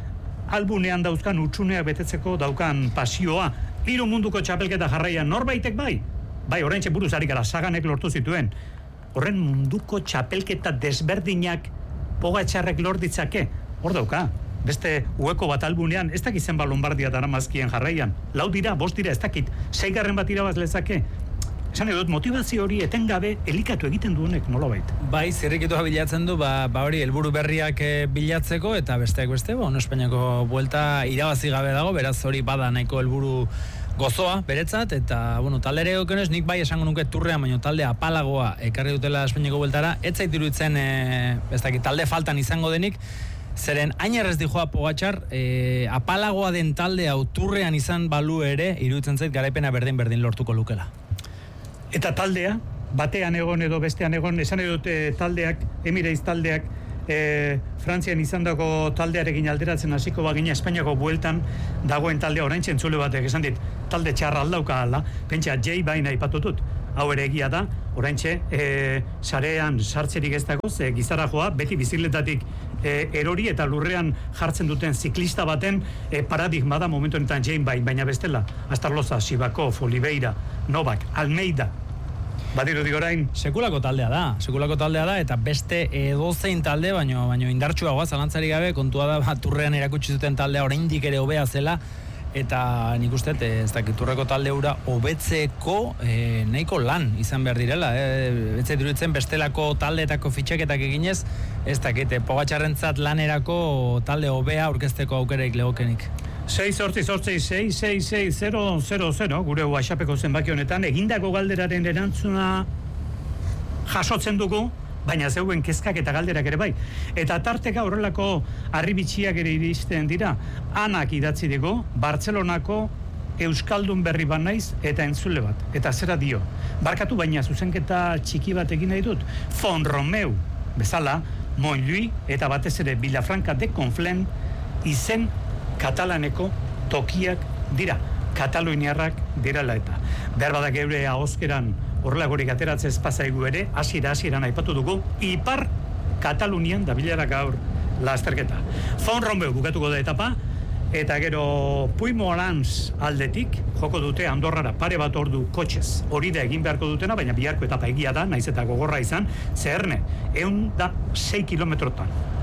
albunean dauzkan utxuneak betetzeko daukan pasioa, hiru munduko txapelketa jarraian norbaitek bai, bai, oraintxe buruz ari gara, Saganek lortu zituen, horren munduko txapelketa desberdinak Pogačarrek lor ditzake, hor dauka, beste ueko bat albunean, ez dakit zenba Lombardia daramazkien jarraian, lau dira, bost dira, ez dakit, seigarren bat irabaz lezake, esan edut, motivazio hori etengabe elikatu egiten duenek, nolabait. Bai, zirrikitua bilatzen du, ba, ba hori, helburu berriak bilatzeko, eta besteak beste, ba, ono Espainiako buelta irabazi gabe dago, beraz hori bada nahiko helburu gozoa, beretzat, eta, bueno, taldere okenez, nik bai esango nuke turrean, baino talde apalagoa ekarri dutela Espainiako bueltara, ez zait iruditzen, e, ez dakit, talde faltan izango denik, zeren ainerrez dijoa Pogačar, e, apalagoa den talde hau turrean izan balu ere, iruditzen zait garaipena berdin-berdin lortuko lukela. Eta taldea, batean egon edo bestean egon, esan edute taldeak, Emirates taldeak, e, Frantzian izandako taldearekin alderatzen hasiko bagina Espainiako bueltan dagoen taldea oraintxe entzule batek esan dit, talde txarra aldauka ala, pentsa Jay baina ipatutut, hau ere egia da, oraintxe e, sarean sartzerik ez dago, ze gizara joa, beti bizikletatik e, erori eta lurrean jartzen duten ziklista baten e, paradigma da momentu honetan Jay bai, baina bestela, Astarloza, Sivakov, Oliveira, Novak, Almeida, badirudi orain sekulako taldea da, sekulako taldea da eta beste edozein talde baino baino indartsuagoa zalantzari gabe, kontua da ba, turrean erakutsi zuten taldea oraindik ere hobea zela eta nik uste ez dakit turreko talde hura hobetzeko e, nahiko lan izan behar direla, e, ez diruditzen bestelako taldeetako fitxaketak eginez, ez dakit Pogačarrentzat lanerako talde hobea aurkezteko aukerarik legokenik. sei zortzi zortzi sei sei sei zero zero zero gure WhatsAppeko zenbaki honetan egindako galderaren erantzuna jasotzen dugu, baina zeuen kezkak eta galderak ere bai. Eta tarteka horrelako harribitxiak ere iristen dira. Anak idatzi digo, Bartzelonako euskaldun berri bat naiz eta entzule bat. Eta zera dio, barkatu baina zuzenketa txiki bat egin nahi dut. Fon Romeu bezala, Montjuïc eta batez ere Vilafranca de Conflent izen katalaneko tokiak dira, kataluniarrak direla eta. Behar badak eure ahozkeran horrelagorik ateratzez pasaigu ere, hasiera hasieran aipatu dugu, Ipar Katalunian dabilera gaur lasterketa. Fon Romeu bukatuko da etapa, eta gero Puigmolans aldetik, joko dute Andorrara pare bat ordu kotxez, hori da egin beharko dutena, baina biharko etapa egia da, naiz eta gogorra izan, zeherne, ehun da sei kilometrotan.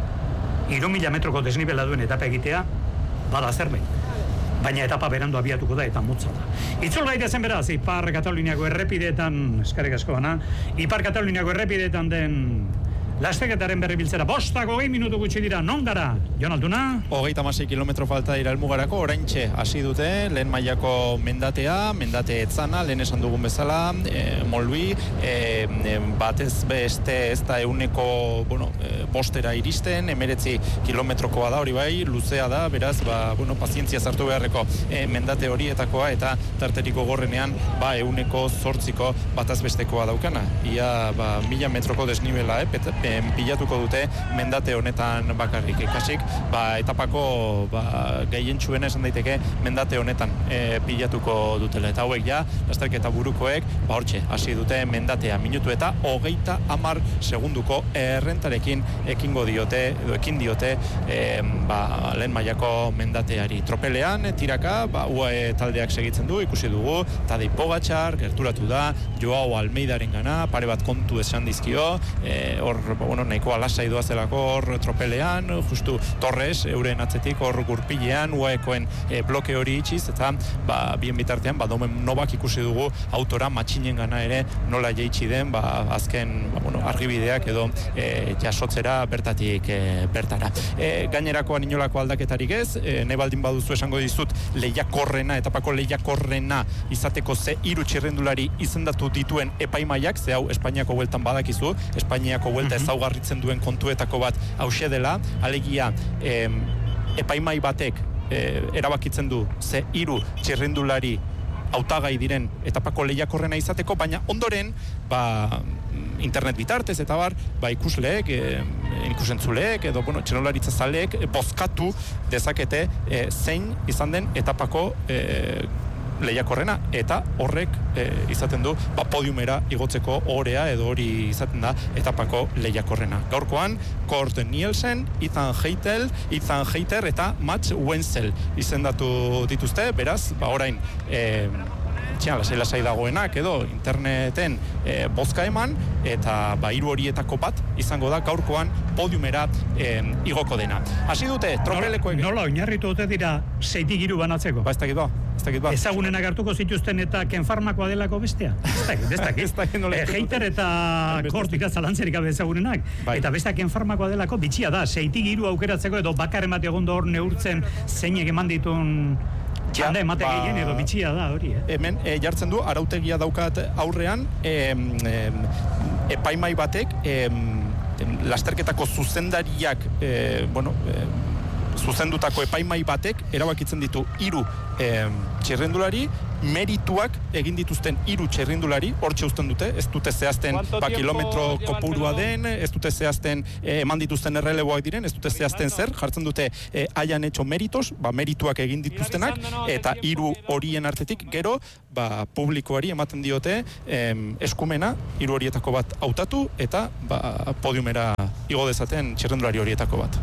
Hiru mila metroko desnibela duen etapa egitea, bada zerbait. Baina etapa berandu abiatuko da eta motza da. Itzul gaitezen beraz, Ipar Kataluniako errepideetan, eskarrik asko bana, Ipar Kataluniako errepideetan den lasterketaren berri biltzera. Bostak hogei minutu gutxi dira, non gara? Jon Altuna? Hogeita hamasei kilometro falta dira helmugarako, oraintxe hasi dute, lehen mailako mendatea, mendate etzana, lehen esan dugun bezala, e, Molbi, e, batez beste ez da euneko, bueno, e, bostera iristen, emeretzi kilometrokoa da hori bai, luzea da, beraz, ba, bueno, pazientzia zartu beharreko e, mendate horietakoa, eta tarteriko gorrenean, ba, euneko zortziko bataz bestekoa daukana. Ia, ba, mila metroko desnibela, eh, pet, pilatuko dute mendate honetan bakarrik. Kasik, ba, etapako ba, gehientsuena esan daiteke mendate honetan e, pilatuko dutela. Eta hauek ja, lasterketa burukoek, ba, hortxe, hasi dute mendatea minutu eta hogeita hamar segunduko errentarekin ekingo diote, edo ekin diote, e, ba, lehen mailako mendateari. Tropelean, tiraka, ba, U A E taldeak segitzen du, ikusi dugu, Tadej Pogačar, gerturatu da, Joao Almeidaren gana, pare bat kontu esan dizkio, e, hor bueno, nahiko alasai doazelako hor tropelean, justu Torres, euren atzetik hor gurpilean, U A E-koen e, bloke hori itxiz, eta ba, bien bitartean, ba, Domen Novak ikusi dugu autora matxinen gana ere nola jaitsi den, ba, azken ba, bueno, argibideak edo e, jasotzera bertatik e, bertara. E, gainerakoan inolako aldaketarik ez, e, ne baldin baduzu esango dizut lehiakorrena, etapako lehiakorrena izateko ze hiru txirrendulari izendatu dituen epaimaiak, ze hau Espainiako bueltan badakizu, Espainiako buelta ezaugarritzen duen kontuetako bat hauxe dela, alegia eh, epaimai batek eh, erabakitzen du ze hiru txirrindulari hautagai diren etapako lehiakorrena izateko, baina ondoren ba, internet bitartez eta bar, ba, ikusleek, e, ikusentzuleek edo bueno, txirrindularitza zaleek bozkatu dezakete e, zein izan den etapako e, lehiakorrena, eta horrek e, izaten du ba, podiumera igotzeko orea edo hori izaten da etapako lehiakorrena. Gaurkoan, Kurt Nielsen, Ethan Heitel, Ethan Heiter eta Mats Wenzel izendatu dituzte, beraz, ba orain e, txea, lasai lasai dagoenak edo interneten e, bozka eman eta ba hiru horietako bat izango da gaurkoan podiumera e, igoko dena. Hasi dute tropelekoek. Nola oinarritu dute dira seitik hiru banatzeko? Ba ez dakit ba. Ez dakit ba. Ezagunenak hartuko zituzten eta kenfarmakoa delako bestea? Ez dakit, ez dakit. Ez dakit nola. E, Heiter eta Kort dira zalantzerik gabe ezagunenak. Bai. Eta bestea kenfarmakoa delako bitxia da. Seitik hiru aukeratzeko edo bakar emate egon hor neurtzen zeinek eman ditun txanda emate ba, gehien edo bitxia da hori, eh? Hemen e, jartzen du arautegia daukat aurrean e, e, epaimai batek e, lasterketako zuzendariak e, bueno, e, zuzendutako epaimai batek erabakitzen ditu hiru e, txirrindulari merituak egin dituzten hiru txirrindulari hortxe uzten dute, ez dute zehazten ba, kilometro kopurua den, ez dute zehazten e, eman dituzten erreleboak diren, ez dute zehazten zer, jartzen dute e, hayan hecho meritos, ba, merituak egin dituztenak, eta hiru horien artetik gero, ba, publikoari ematen diote em, eskumena hiru horietako bat hautatu eta ba, podiumera igo dezaten txirrindulari horietako bat.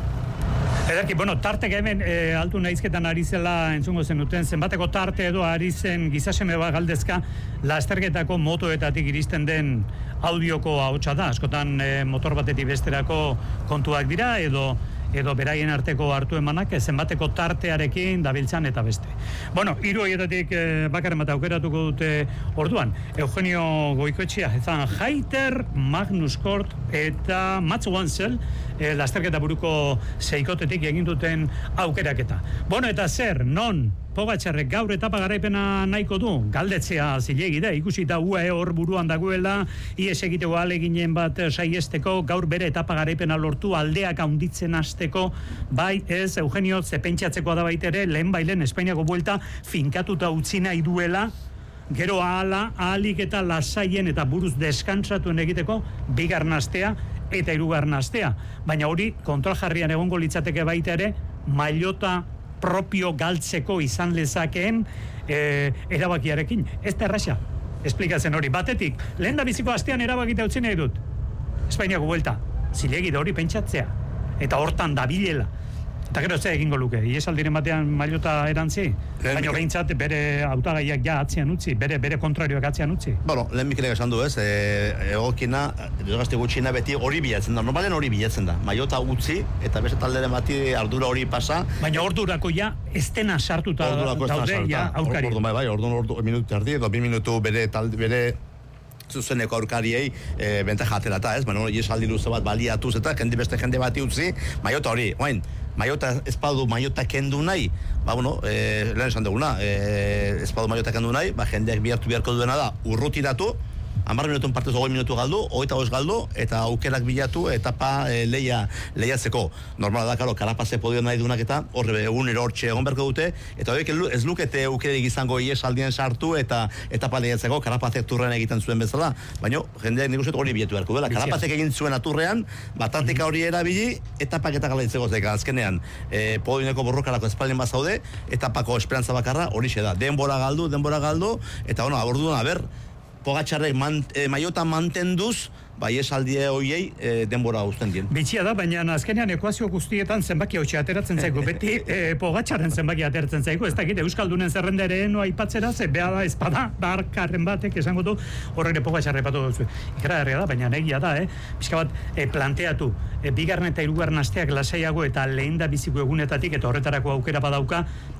Ederki, bueno, tartek hemen e, altu naizketan ari zela entzungo zenuten, zenbateko tarte edo ari zen gizaseme bat galdezka lasterketako motoetatik iristen den audioko ahotsa da, askotan e, motor batetik besterako kontuak dira edo edo beraien arteko hartu emanak zenbateko tartearekin dabiltzan eta beste. Bueno, hiru horietatik e, bakar emate aukeratuko dute orduan. Eugenio Goikoetxea, Ethan Heiter, Magnus Kort eta Mats Wenzel e, lasterketa buruko seikotetik egin duten aukeraketa. Bueno, eta zer, non Pogačarrek gaur etapa garaipena nahiko du, galdetzea zilegi da, ikusi da U A E hor buruan dagoela, ies egiteko aleginen bat saiesteko, gaur bere etapa garaipena lortu, aldeak haunditzen hasteko, bai ez, Eugenio, zepentsatzeko da baitere, lehen bailen Espainiako buelta finkatuta utzi nahi duela, gero ahala, ahalik eta lasaien eta buruz deskantzatuen egiteko, bigarren astea eta hirugarren astea. Baina hori, kontrol jarrian egongo litzateke baita ere, mailota propio galtzeko izan lezakeen e, erabakiarekin. Ez da erraxa, esplikatzen hori. Batetik, lehen da biziko astean erabakita utzi nahi dut. Espainiako buelta, zilegi da hori pentsatzea. Eta hortan dabilela. Eta gero ze egingo luke, iesaldiren batean mailota erantzi, baina behintzat bere hautagaiak ja atzean utzi, bere bere kontrarioak atzean utzi. Bueno, lehen Mikelek esan du ez, e, egokina, desgaste gutxina beti hori bilatzen da, normalen hori bilatzen da, mailota utzi, eta beste talderen bati ardura hori pasa. Baina ordurako ja, ez dena sartuta daude, ja, aurkari. Ordu, bai, bai, ordu, ordu, minutu erdi, edo bi minutu bere talde, bere zuzeneko aurkariei e, bentaja aterata, ez? Bueno, iesaldi luze bat baliatuz eta jende beste jende bati utzi, mailota hori, oain, maiota espadu maiota kendu nahi, ba bueno, eh, lehen esan duguna, eh, espadu maiota kendu nahi, ba jendeak bihartu beharko duena da, urrutiratu, hamar minutun partez hogei minutu galdu, hogeita bost galdu, eta aukerak bilatu, etapa e, leia, leiatzeko. Normala da, karo, Karapaze podio nahi dunak eta horre egunero hortxe egon berko dute, eta horiek ez lukete aukerik izango iesaldien sartu, eta etapa leiatzeko, Karapazek turrean egiten zuen bezala, baina jendeak nik uste hori bilatu beharko duela. Karapazek egin zuen aturrean, batartika hori erabili, etapak eta galaitzeko zeka, azkenean, e, podioneko borrokarako espaldien bazaude, etapako esperantza bakarra hori da. Denbora galdu, denbora galdu, eta bueno, aborduan, a ber, Pogačarrek man, e, maiota mantenduz, bai esaldie hoiei e, denbora uzten dien. Bitxia da, baina azkenean ekuazio guztietan zenbaki hotxe ateratzen zaigu, beti e, Pogačarren zenbaki ateratzen zaigu, ez dakit, Euskaldunen zerrendere noa aipatzera, ze beha da espada, barkarren batek esango du, horre Pogačarre patu duzu. Ikera herria da, baina negia da, eh? Pizka bat, e, planteatu, e, bigarren eta hirugarren asteak lasaiago eta lehen da biziko egunetatik, eta horretarako aukera badauka,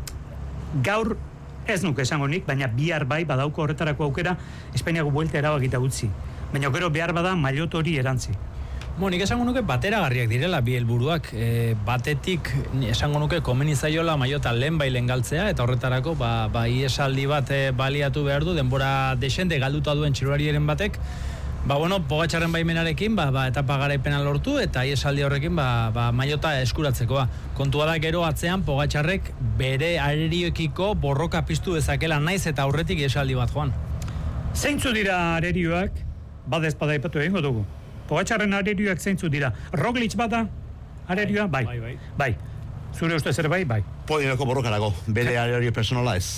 gaur ez nuke esango nik, baina bihar bai badauko horretarako aukera Espainiako buelta erabakita utzi. Baina gero behar bada mailot hori erantzi. Bo, nik esango nuke bateragarriak direla bi helburuak. E, batetik esango nuke komeni zaiola maiota lehen bailen galtzea, eta horretarako ba, ba iesaldi bat e, baliatu behar du, denbora desente galduta duen txirulariaren batek, ba, bueno, Pogačarren baimenarekin, ba, ba, etapa garaipena lortu, eta iesaldi horrekin, ba, ba, maiota eskuratzekoa. Kontua da gero atzean, Pogačarrek bere arerioekiko borroka piztu dezakela naiz eta aurretik iesaldi bat joan. Zeintzu dira arerioak, bada espada ipatu egingo dugu. Pogačarren arerioak zeintzu dira. Roglic bada arerioa? Bai, bai, bai. bai. Zure uste zer bai, bai. Podiumeko borrokarako, bere hori personala ez.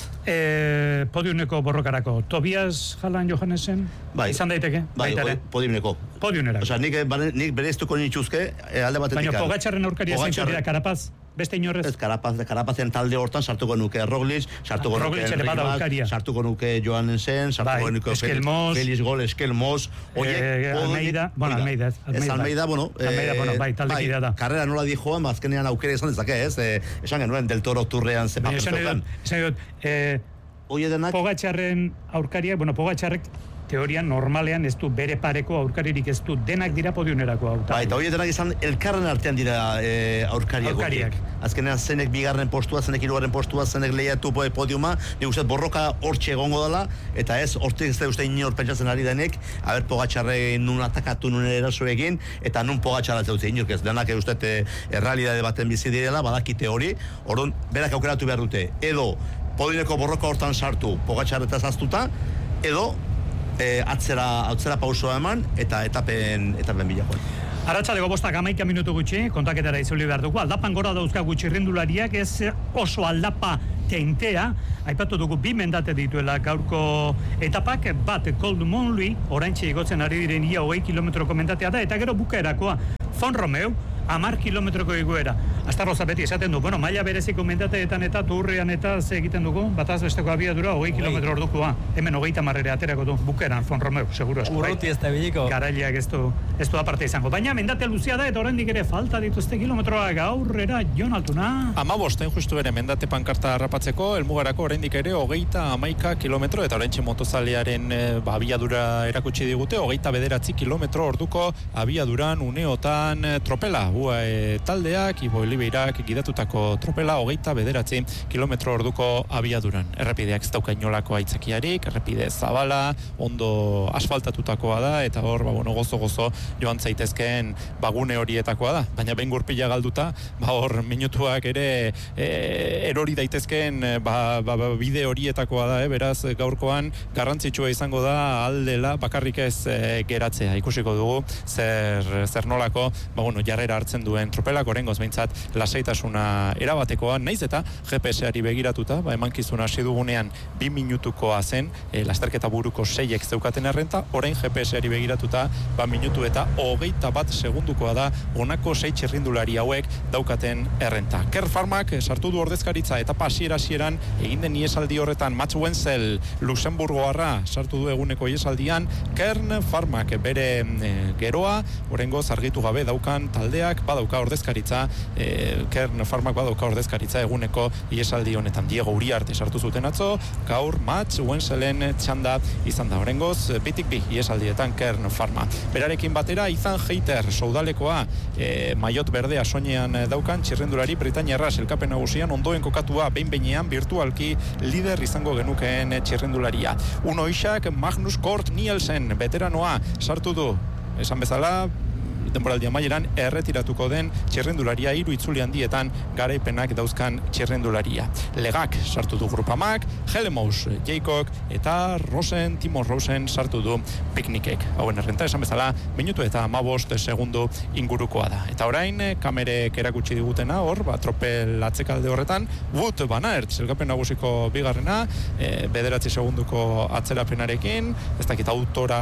E, podiumeko borrokarako. Tobias Jalan Johannesen? Bai. Izan daiteke? Bai, podiumeko. Podiunerako. Osea, nik, nik bereztuko nituzke e, alde batetik. Baina Pogačarren aurkaria zein dira, Carapaz? Beste inorrez? Ez, Carapaz, Carapazen talde hortan sartuko nuke Roglic, sartuko nuke Enric, sartuko nuke Johannesen, sartuko nuke Félix Gol, Eskelmos, oie, Almeida, bueno, Almeida, ez Almeida, bueno, Almeida, bueno, bai, talde kidea da. Karrera nola di joan, azkenean aukera izan dezake, ez? Esan genuen, del Toro turrean zepatzen zokan. Esan genuen, Oie denak Pogačarren aurkaria, bueno, Pogačarrek teorian normalean ez du bere pareko aurkaririk ez du, denak dira podiunerako hau. Bai, eta hori denak izan elkarren artean dira e, aurkariak. Aurkariak. Azkenean zenek bigarren postua, zenek hirugarren postua, zenek lehiatu podiuma, nik uste borroka hortxe egongo dela, eta ez, hortik ez da uste inor pentsatzen ari denek, haber Pogačarre nun atakatu, nun eraso egin, eta nun Pogačarra zeutzen inork ez, denak uste errealidade baten bizi direla, badakite hori, orduan berak aukeratu behar dute, edo podiumeko borroka hortan sartu Pogačarretaz aztuta, edo E, atzera, atzera pausoa eman eta etapen, etapen bilakoan. Arratsaleko bostak hamaika minutu gutxi, kontaketara itzuli behar dugu. Aldapan gora dauzkagu txirrindulariak, ez oso aldapa tentea. Aipatu dugu bi mendate dituela gaurko etapak, bat Col du Montlouis, oraintxe igotzen ari diren ia hogei kilometroko mendatea da, eta gero bukaerakoa Font Romeu, hamar kilometroko iguera. Astarroza beti esaten du, bueno, maila bereziko mendateetan eta turrean eta ze egiten dugu, bataz besteko abiadura hogei kilometro ordukoa. Hemen hogeita marrere aterako du bukeran Font Romeu, seguro esko. Urruti ez da biliko. Garaileak ez du, ez du aparte izango. Baina mendate luzia da eta oraindik ere falta dituzte kilometroak aurrera, Jon Altuna. Ama bosten justu bere mendate pankarta harrapatzeko, elmugarako oraindik ere hogeita hamaika kilometro, eta oraintxe motozalearen e, ba, abiadura erakutsi digute, hogeita bederatzi kilometro orduko abiaduran uneotan e, tropela. U A E taldeak, Ibo Oliveirak gidatutako tropela, hogeita bederatzi kilometro orduko abiaduran. Errepideak ez dauka inolako aitzakiarik, errepide zabala, ondo asfaltatutakoa da, eta hor, ba, bueno, gozo-gozo joan zaitezkeen bagune horietakoa da. Baina behin gurpila galduta, ba, hor, minutuak ere e, erori daitezkeen ba, ba, ba, bide horietakoa da, eh? Beraz, gaurkoan garrantzitsua izango da aldela bakarrik ez e, geratzea. Ikusiko dugu, zer, zer nolako, ba, bueno, jarrera hartzen duen tropelak, orengoz behintzat lasaitasuna erabatekoa, naiz eta G P S-ari begiratuta, ba, emankizuna hasi dugunean bi minutukoa zen, e, lasterketa buruko seiek zeukaten errenta, orain G P S-ari begiratuta, ba, minutu eta hogeita bat segundukoa da, honako sei txirrindulari hauek daukaten errenta. Kern Pharmak sartu du ordezkaritza eta pasiera-sieran egin den iesaldi horretan, Mats Wenzel, Luxemburgoarra sartu du eguneko iesaldian, Kern Pharmak bere e, geroa, orengoz argitu gabe daukan taldeak badauka ordezkaritza, e, Kern Pharmak badauka ordezkaritza eguneko iesaldi honetan. Diego Uriarte sartu zuten atzo, gaur Mats Wenzelen txanda izan da. Orengoz, bitik bi iesaldietan Kern Pharma. Berarekin batera, Izan Heiter, soudalekoa, e, maiot berdea soinean daukan, txirrendulari Britainiarra elkapen nagusian ondoen kokatua behin-behinean virtualki lider izango genukeen txirrendularia. Uno Ishak, Magnus Kort Nielsen, veteranoa, sartu du, esan bezala, denboraldi amaieran erretiratuko den txirrendularia, hiru itzuli handietan garaipenak dauzkan txirrendularia. Legak sartu du Grupamak, Helmous Jacob eta Rosen, Timo Rosen sartu du Piknikek. Hauen errenta esan bezala, minutu eta hamabost segundu ingurukoa da. Eta orain, kamerek erakutsi digutena hor, ba, tropel atzekalde horretan, Wout van Aert, zelkapen nagusiko bigarrena, e, bederatzi segunduko atzerapenarekin, ez dakit autora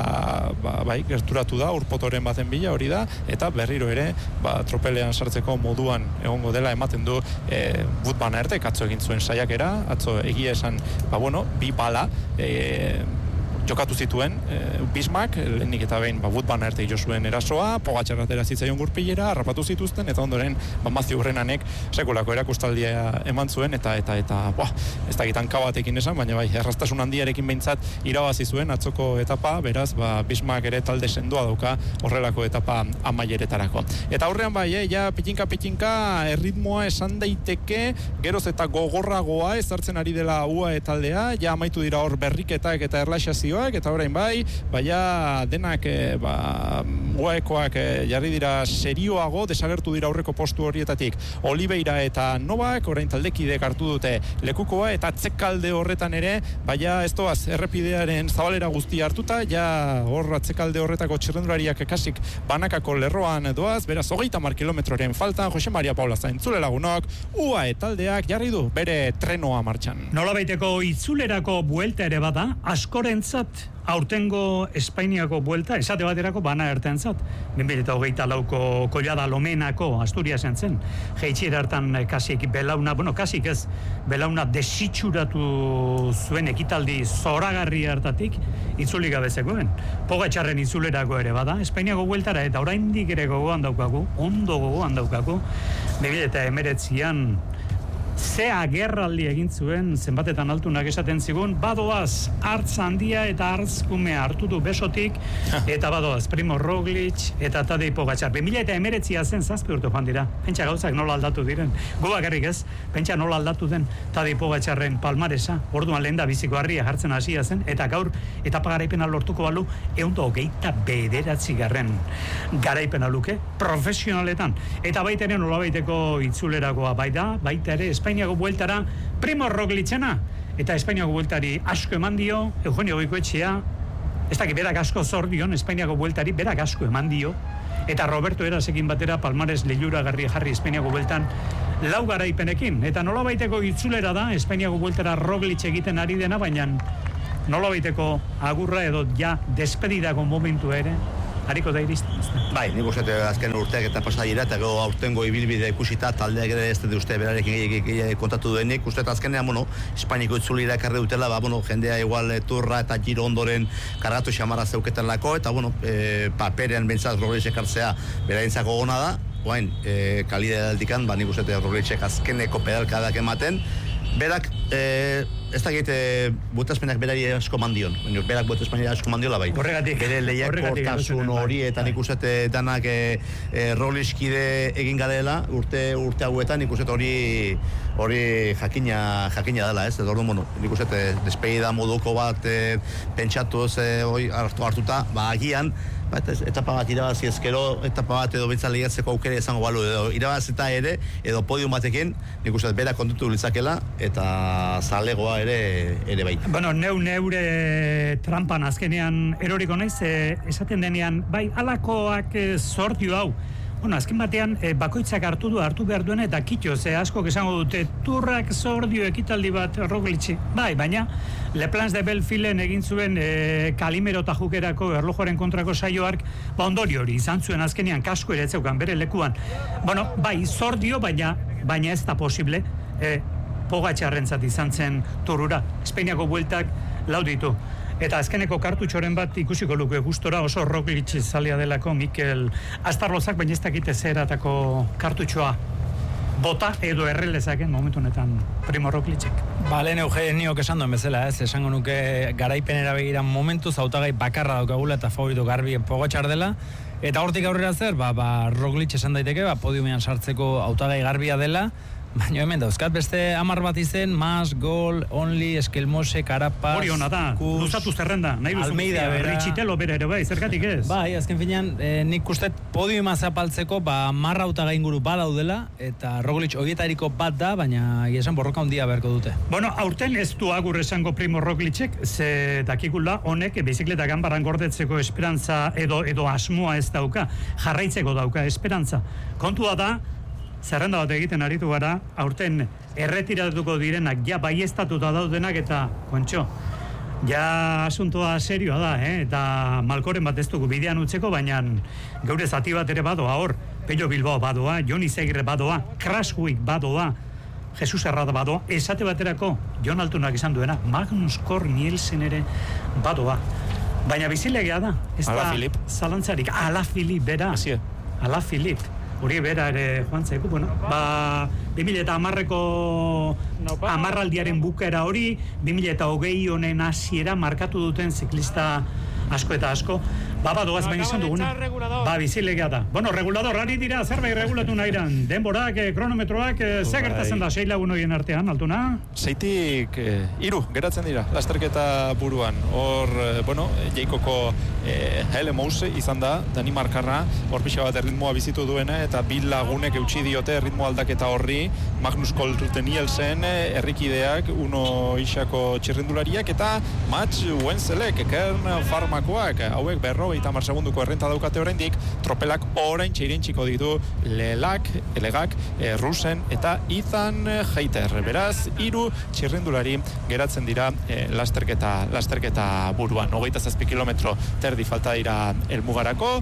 ba, bai, gerturatu da, urpotoren baten bila, hori da, eta berriro ere ba, tropelean sartzeko moduan egongo dela ematen du e, Wout van Aertek atzo egin zuen saiakera, atzo egia esan, ba bueno, bi bala e, jokatu zituen e, Bismak, lehenik eta behin ba, Wout van Aertek jo zuen erasoa, Pogačar atera zitzaion gurpilera, harrapatu zituzten, eta ondoren ba, Mathieu Brenanek sekulako erakustaldia eman zuen, eta eta eta buah, ez dakit hanka batekin esan, baina bai, erraztasun handiarekin behintzat irabazi zuen atzoko etapa, beraz, ba, Bismak ere talde sendoa dauka horrelako etapa amaieretarako. Eta aurrean bai, eh, ja pitinka-pitinka erritmoa esan daiteke, geroz eta gogorragoa ezartzen ari dela U A E taldea, ja amaitu dira hor berriketak eta erlaxazio saioak, eta orain bai, baina denak e, ba, uaekoak e, jarri dira serioago, desagertu dira aurreko postu horietatik Oliveira eta Novak, orain taldekidek hartu dute lekukoa, eta atzekalde horretan ere, baina ez doaz, errepidearen zabalera guztia hartuta, ja hor atzekalde horretako txirrendulariak kasik banakako lerroan doaz, beraz hogeita mar kilometroren faltan, Jose Maria Paula Zaintzule lagunok, U A E taldeak jarri du bere trenoa martxan. Nola baiteko itzulerako buelta ere bada, askorentzat aurtengo Espainiako buelta, esate baterako bana ertentzat. bi mila hogeita lauko Collada Lomenako Asturiasen zen. Jeitxiera hartan kasik belauna, bueno, kasik ez, belauna desitxuratu zuen ekitaldi zoragarri hartatik itzuli gabezekoen. Pogačarren itzulerako ere bada, Espainiako bueltara eta oraindik ere gogoan daukagu, ondo gogoan daukagu, bi mila hemeretzian ze agerraldi egin zuen, zenbatetan altunak esaten zigun, badoaz hartz handia eta hartzkume hartu du besotik, eta badoaz Primo Roglic eta Tadej Pogačar. bi mila hemeretzia zen zazpi urte joan dira. Pentsa gauzak nola aldatu diren. Gu bakarrik ez, pentsa nola aldatu den Tadej Pogačarren palmaresa. Orduan lehen da biziko harria jartzen hasia zen, eta gaur etapa garaipena lortuko balu, ehun eta hogeita bederatzi garren garaipena luke, profesionaletan. Eta baita ere nolabaiteko itzulerakoa baita, baita ere Espainiako bueltara Primo Roglicena, eta Espainiako bueltari asko eman dio Eugenio Goikoetxea, ez dakit berak asko zor dion Espainiako bueltari, berak asko eman dio, eta Roberto Erasekin batera palmares lehuragarri jarri Espainiako bueltan lau garaipenekin, eta nolabaiteko itzulera da Espainiako bueltara Roglic egiten ari dena, baina nolabaiteko agurra edo ja despedidako momentu ere hariko da iristen. Bai, nik uste azken urteak eta pasa dira, eta gero aurtengo ibilbidea ikusita taldeak ere ez dut uste berarekin kontatu duenik, uste azkenean, bueno, Espainiko itzulira ekarri dutela, ba, bueno, jendea igual turra eta giro ondoren kargatu xamarra zeuketelako, eta, bueno, e, paperean bentsat Roglic ekartzea beraintzako gona da, guain, e, kalidea daldikan, ba, nik uste Roglicek azkeneko pedalkadak ematen, berak, e, ez da egite butazpenak berari asko mandion, berak butazpenak asko mandiola bai. Horregatik. Bere lehiakortasun hori, eta nik uste danak e, e, Roglickide egin garela, urte urte hauetan nik uste hori hori jakina jakina dela, ez? Edo orduan, bueno, nik uste despedida moduko bat e, pentsatuz e, hori hartu hartuta, ba agian bat, etapa bat irabazi ezkero, etapa bat edo bintzan lehiatzeko aukere izango balu, edo irabazita ere, edo podium batekin, nik uste bera kontutu litzakela, eta zalegoa ere ere bai. Bueno, neu neure trampan azkenean eroriko naiz, e, esaten denean, bai, alakoak e, sortiu hau. Bueno, azken batean, e, bakoitzak hartu du, hartu behar duena, eta kitxo, ze asko esango dute, turrak zordio ekitaldi bat Roglic'i. Bai, baina, Le Plans de Belfilen egin zuen e, Kalimero eta Jukerako erlojuaren kontrako saioark, ba ondori hori, izan zuen azkenean kasko ere etzeukan bere lekuan. Bueno, bai, zordio, baina, baina ez da posible, e, Pogačarrentzat izan zen turura. Espainiako bueltak lauditu. Eta azkeneko kartutxoren bat ikusiko luke gustora, oso Roglic zalea delako Mikel Astarlozak, baina ez dakite zeratako kartutxoa bota edo errelezaken momentu honetan Primo Roglicek. Ba, lehen Eugeniok esan duen bezala, ez, esango nuke garaipenera begiran momentu zautagai bakarra daukagula eta favorito garbi Pogačar dela, eta hortik aurrera zer, ba, ba Roglic esan daiteke, ba, podiumean sartzeko hautagai garbia dela, baina hemen dauzkat beste hamar bat izen, Mas, Gol, Only, Eskelmose, Carapaz, hori hona da, luzatu zerrenda, nahi duzu Almeida bera, Richitelo bere ere bai, zergatik ez? Bai, azken finean, e, nik ustet podiuma zapaltzeko, ba, marra hautagai inguru badaudela, eta Roglic horietariko bat da, baina esan borroka handia beharko dute. Bueno, aurten ez du agur esango Primo Roglicek, ze dakikula honek bizikleta ganbaran gordetzeko esperantza edo edo asmoa ez dauka, jarraitzeko dauka esperantza. Kontua da, zerrenda bat egiten aritu gara, aurten erretiratuko direnak, ja baiestatuta daudenak, eta, kontxo, ja asuntoa serioa da, eh? Eta malkoren bat ez dugu bidean utzeko, baina geure zati bat ere badoa hor, Pello Bilbao badoa, Joni Segre badoa, Kraswick badoa, Jesus Herrada badoa, esate baterako, Jon Altunak izan duena, Magnus Cor Nielsen ere badoa. Baina bizilegea da, ez da zalantzarik, Ala Filip, bera, Ala Filip. Hori bera ere joan zaiku, bueno, ba, bi mila eta hamarreko hamarraldiaren bukaera hori, bi mila eta hogei honen hasiera markatu duten ziklista asko eta asko, Ba, ba, doaz baina izan dugun. Ba, bizilegea da. Bueno, regulador, ari dira, zerbait regulatu nahiran. Denborak, eh, kronometroak, eh, ze gertatzen da, sei lagun horien artean, altuna? Seitik, eh, iru, geratzen dira, lasterketa buruan. Hor, eh, bueno, Jeikoko eh, Hele Mouse izan da, Danimarkarra, hor pixa bat erritmoa bizitu duena, eta bi lagunek eutxi diote erritmo aldaketa horri, Magnus Colt Nielsen, herrikideak, uno isako txirrindulariak, eta Mats Wenzelek, Kern Farmakoak, hauek berrogeita hamar segunduko errenta daukate oraindik, tropelak orain txirintxiko ditu Lelak, Elegak, e, Rusen, eta Ethan Heiter. Beraz, hiru txirrindulari geratzen dira e, lasterketa, lasterketa buruan. Hogeita zazpi kilometro terdi falta dira helmugarako,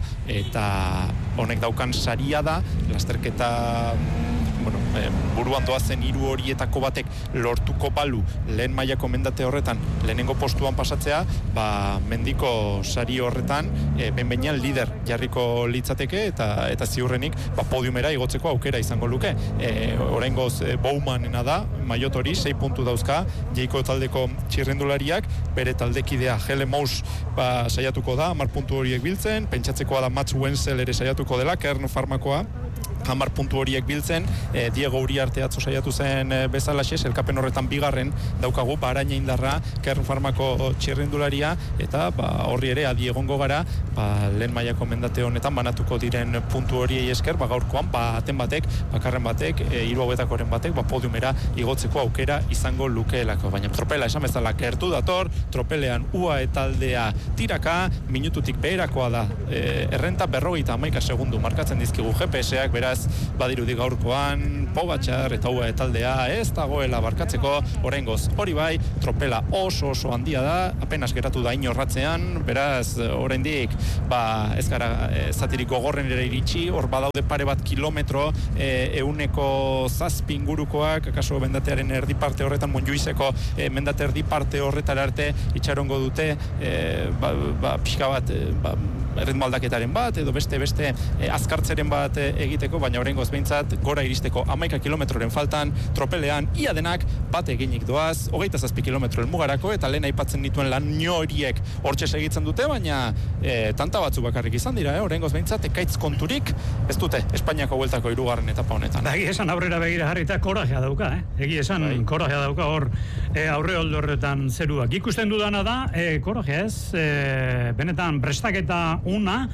eta honek daukan saria da, lasterketa bueno, eh, buruan doazen hiru horietako batek lortuko balu lehen mailako mendate horretan lehenengo postuan pasatzea, ba, mendiko sari horretan eh, benbeinean lider jarriko litzateke eta eta ziurrenik ba, podiumera igotzeko aukera izango luke. Eh, oraingoz eh, Bowmanena da, maillot hori, sei puntu dauzka, Jeiko taldeko txirrendulariak, bere taldekidea Hele Mouse ba, saiatuko da, hamar puntu horiek biltzen, pentsatzekoa da Mats Wenzel ere saiatuko dela, Kern Farmakoa, hamar puntu horiek biltzen, e, Diego Uriarte atzo saiatu zen e, bezalaxe, elkapen horretan bigarren daukagu, ba, Araña Indarra, Kern Farmako txirrindularia, eta ba, horri ere adi egongo gara, ba, lehen mailako mendate honetan banatuko diren puntu horiei esker, ba, gaurkoan, ba, aten batek, bakarren batek, e, hiru hauetakoren batek, ba, podiumera igotzeko aukera izango lukeelako, baina tropela esan bezala gertu dator, tropelean ua etaldea tiraka, minututik beherakoa da, e, errenta berrogeita hamaika segundu markatzen dizkigu G P S-ak, beraz, badirudi gaurkoan Pogačar eta ua etaldea ez dagoela barkatzeko, oraingoz hori bai, tropela oso oso handia da, apenas geratu da inorratzean, beraz oraindik ba ez gara e, zatirik gogorren ere iritsi, hor badaude pare bat kilometro, e, euneko zazpi ingurukoak, akaso mendatearen erdi parte horretan, Monjuizeko e, mendate erdi parte horretara arte itxarongo dute, e, ba, ba, pixka bat, e, ba, erritmo aldaketaren bat, edo beste beste e, azkartzeren bat e, egiteko, baina oraingoz behintzat gora iristeko hamaika kilometroren faltan, tropelean ia denak bat eginik doaz, hogeita zazpi kilometro helmugarako, eta lehen aipatzen dituen lan horiek hortxe segitzen dute, baina e, tanta batzu bakarrik izan dira, eh? Oraingoz behintzat ekaitz konturik ez dute Espainiako bueltako hirugarren etapa honetan. Egi esan aurrera begira jarrita korajea dauka, eh? Egi esan bai. Korajea dauka hor e, aurre horretan zeruak. Ikusten dudana da, e, korajea ez, e, benetan prestaketa una,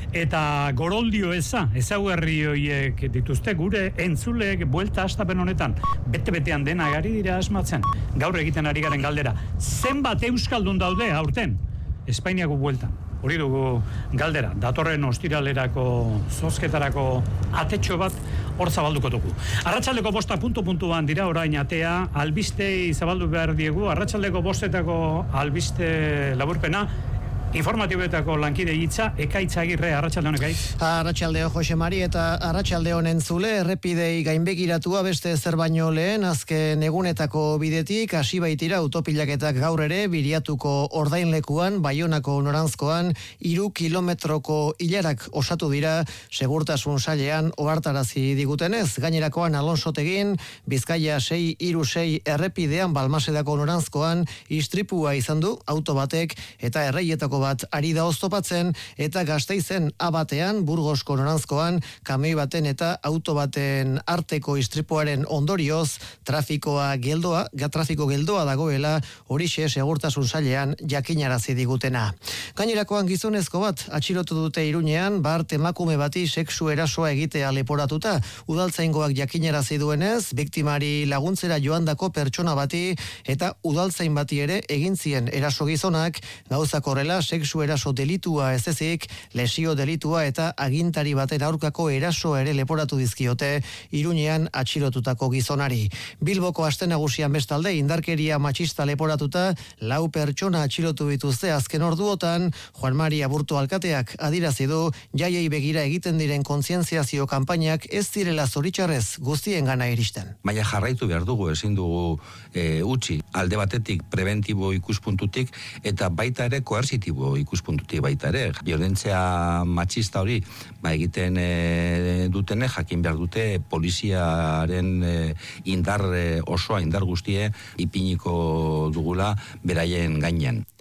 eta goroldio eza, ezaugarri horiek dituzte gure entzuleek buelta astapen honetan. Bete-betean dena gari dira asmatzen. Gaur egiten ari garen galdera. Zenbat euskaldun daude aurten? Espainiako bueltan. Hori dugu galdera. Datorren ostiralerako zozketarako atetxo bat hor zabalduko dugu. Arratsaldeko bosta puntu puntuan dira orain atea, albistei zabaldu behar diegu, arratsaldeko bostetako albiste laburpena, informatiboetako lankide hitza, Ekaitz Agirre, arratsalde honek Ekaitz. Arratsaldeo Jose Mari eta arratsalde honen zule, errepidei gainbegiratua beste zer baino lehen, azken egunetako bidetik, hasi baitira autopilaketak gaur ere, biriatuko ordainlekuan, Baionako noranzkoan, hiru kilometroko ilarak osatu dira, segurtasun sailean ohartarazi digutenez, gainerakoan Alonsotegin, Bizkaia sei hiru sei errepidean Balmasedako noranzkoan, istripua izan du auto batek eta erreietako bat ari da oztopatzen, eta Gasteizen abatean, Burgosko noranzkoan, kamioi baten eta auto baten arteko istripuaren ondorioz, trafikoa geldoa, trafiko geldoa dagoela, horixe segurtasun sailean jakinarazi digutena. Gainerakoan gizonezko bat, atxilotu dute Iruñean, bart emakume bati sexu erasoa egitea leporatuta, udaltzaingoak jakinarazi duenez, biktimari laguntzera joandako pertsona bati, eta udaltzain bati ere egin zien eraso gizonak, gauzak horrela, sexu eraso delitua ez ezik, lesio delitua eta agintari baten aurkako eraso ere leporatu dizkiote Iruñean atxilotutako gizonari. Bilboko aste nagusian bestalde indarkeria matxista leporatuta, lau pertsona atxilotu dituzte azken orduotan, Juan Mari Aburto alkateak adirazi du jaiei begira egiten diren kontzientziazio kanpainak ez direla zoritxarrez guztien gana iristen. Baina jarraitu behar dugu, ezin dugu e, utzi, alde batetik preventibo ikuspuntutik eta baita ere koersitibo ikuspuntutik baita ere. Violentzia matxista hori ba egiten e, dutene jakin behar dute poliziaren e, indar e, osoa, indar guztie ipiniko dugula beraien gainean.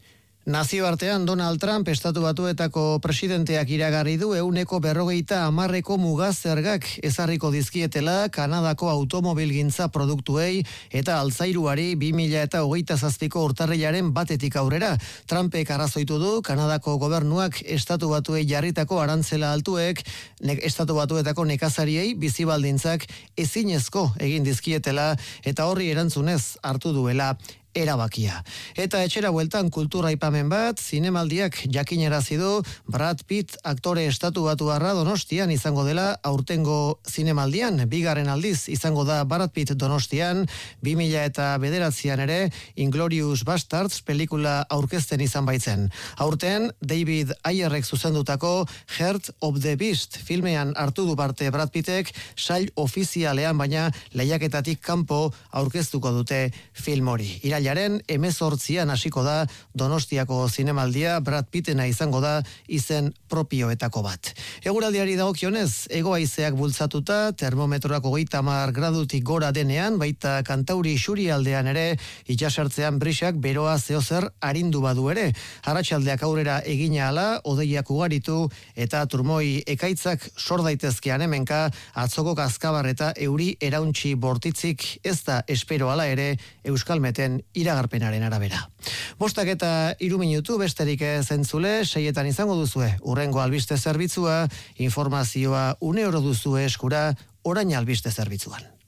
Nazioartean Donald Trump estatu batuetako presidenteak iragarri du euneko berrogeita hamarreko mugazergak ezarriko dizkietela Kanadako automobilgintza produktuei eta altzairuari bi mila eta hogeita zazpiko urtarrilaren batetik aurrera. Trumpek arrazoitu du Kanadako gobernuak estatu batuei jarritako arantzela altuek ne, estatu batuetako nekazariei bizibaldintzak ezinezko egin dizkietela eta horri erantzunez hartu duela erabakia. Eta etxera bueltan kultura aipamen bat, zinemaldiak jakinarazi du Brad Pitt aktore estatu batuarra Donostian izango dela aurtengo zinemaldian, bigarren aldiz izango da Brad Pitt Donostian, bi mila eta bederatzian ere Inglourious Basterds pelikula aurkezten izan baitzen. Aurten David Ayerrek zuzendutako Heart of the Beast filmean hartu du parte Brad Pittek, sail ofizialean baina lehiaketatik kanpo aurkeztuko dute film hori. Irailaren hemezortzian hasiko da Donostiako zinemaldia, Brad Pittena izango da izen propioetako bat. Eguraldiari dagokionez, hegohaizeak bultzatuta, termometroak hogeita hamar gradutik gora denean, baita Kantauri isurialdean ere, itsasertzean brisak beroa zeozer arindu badu ere. Arratsaldeak aurrera egina ala, hodeiak ugaritu eta turmoi ekaitzak sor daitezkean hemenka, atzoko kazkabar eta euri erauntsi bortitzik ez da espero ala ere Euskalmeten iragarpenaren arabera. Bostak eta hiru minutu besterik ez entzule, seietan izango duzue hurrengo albiste zerbitzua, informazioa une oro duzue eskura orain albiste zerbitzuan.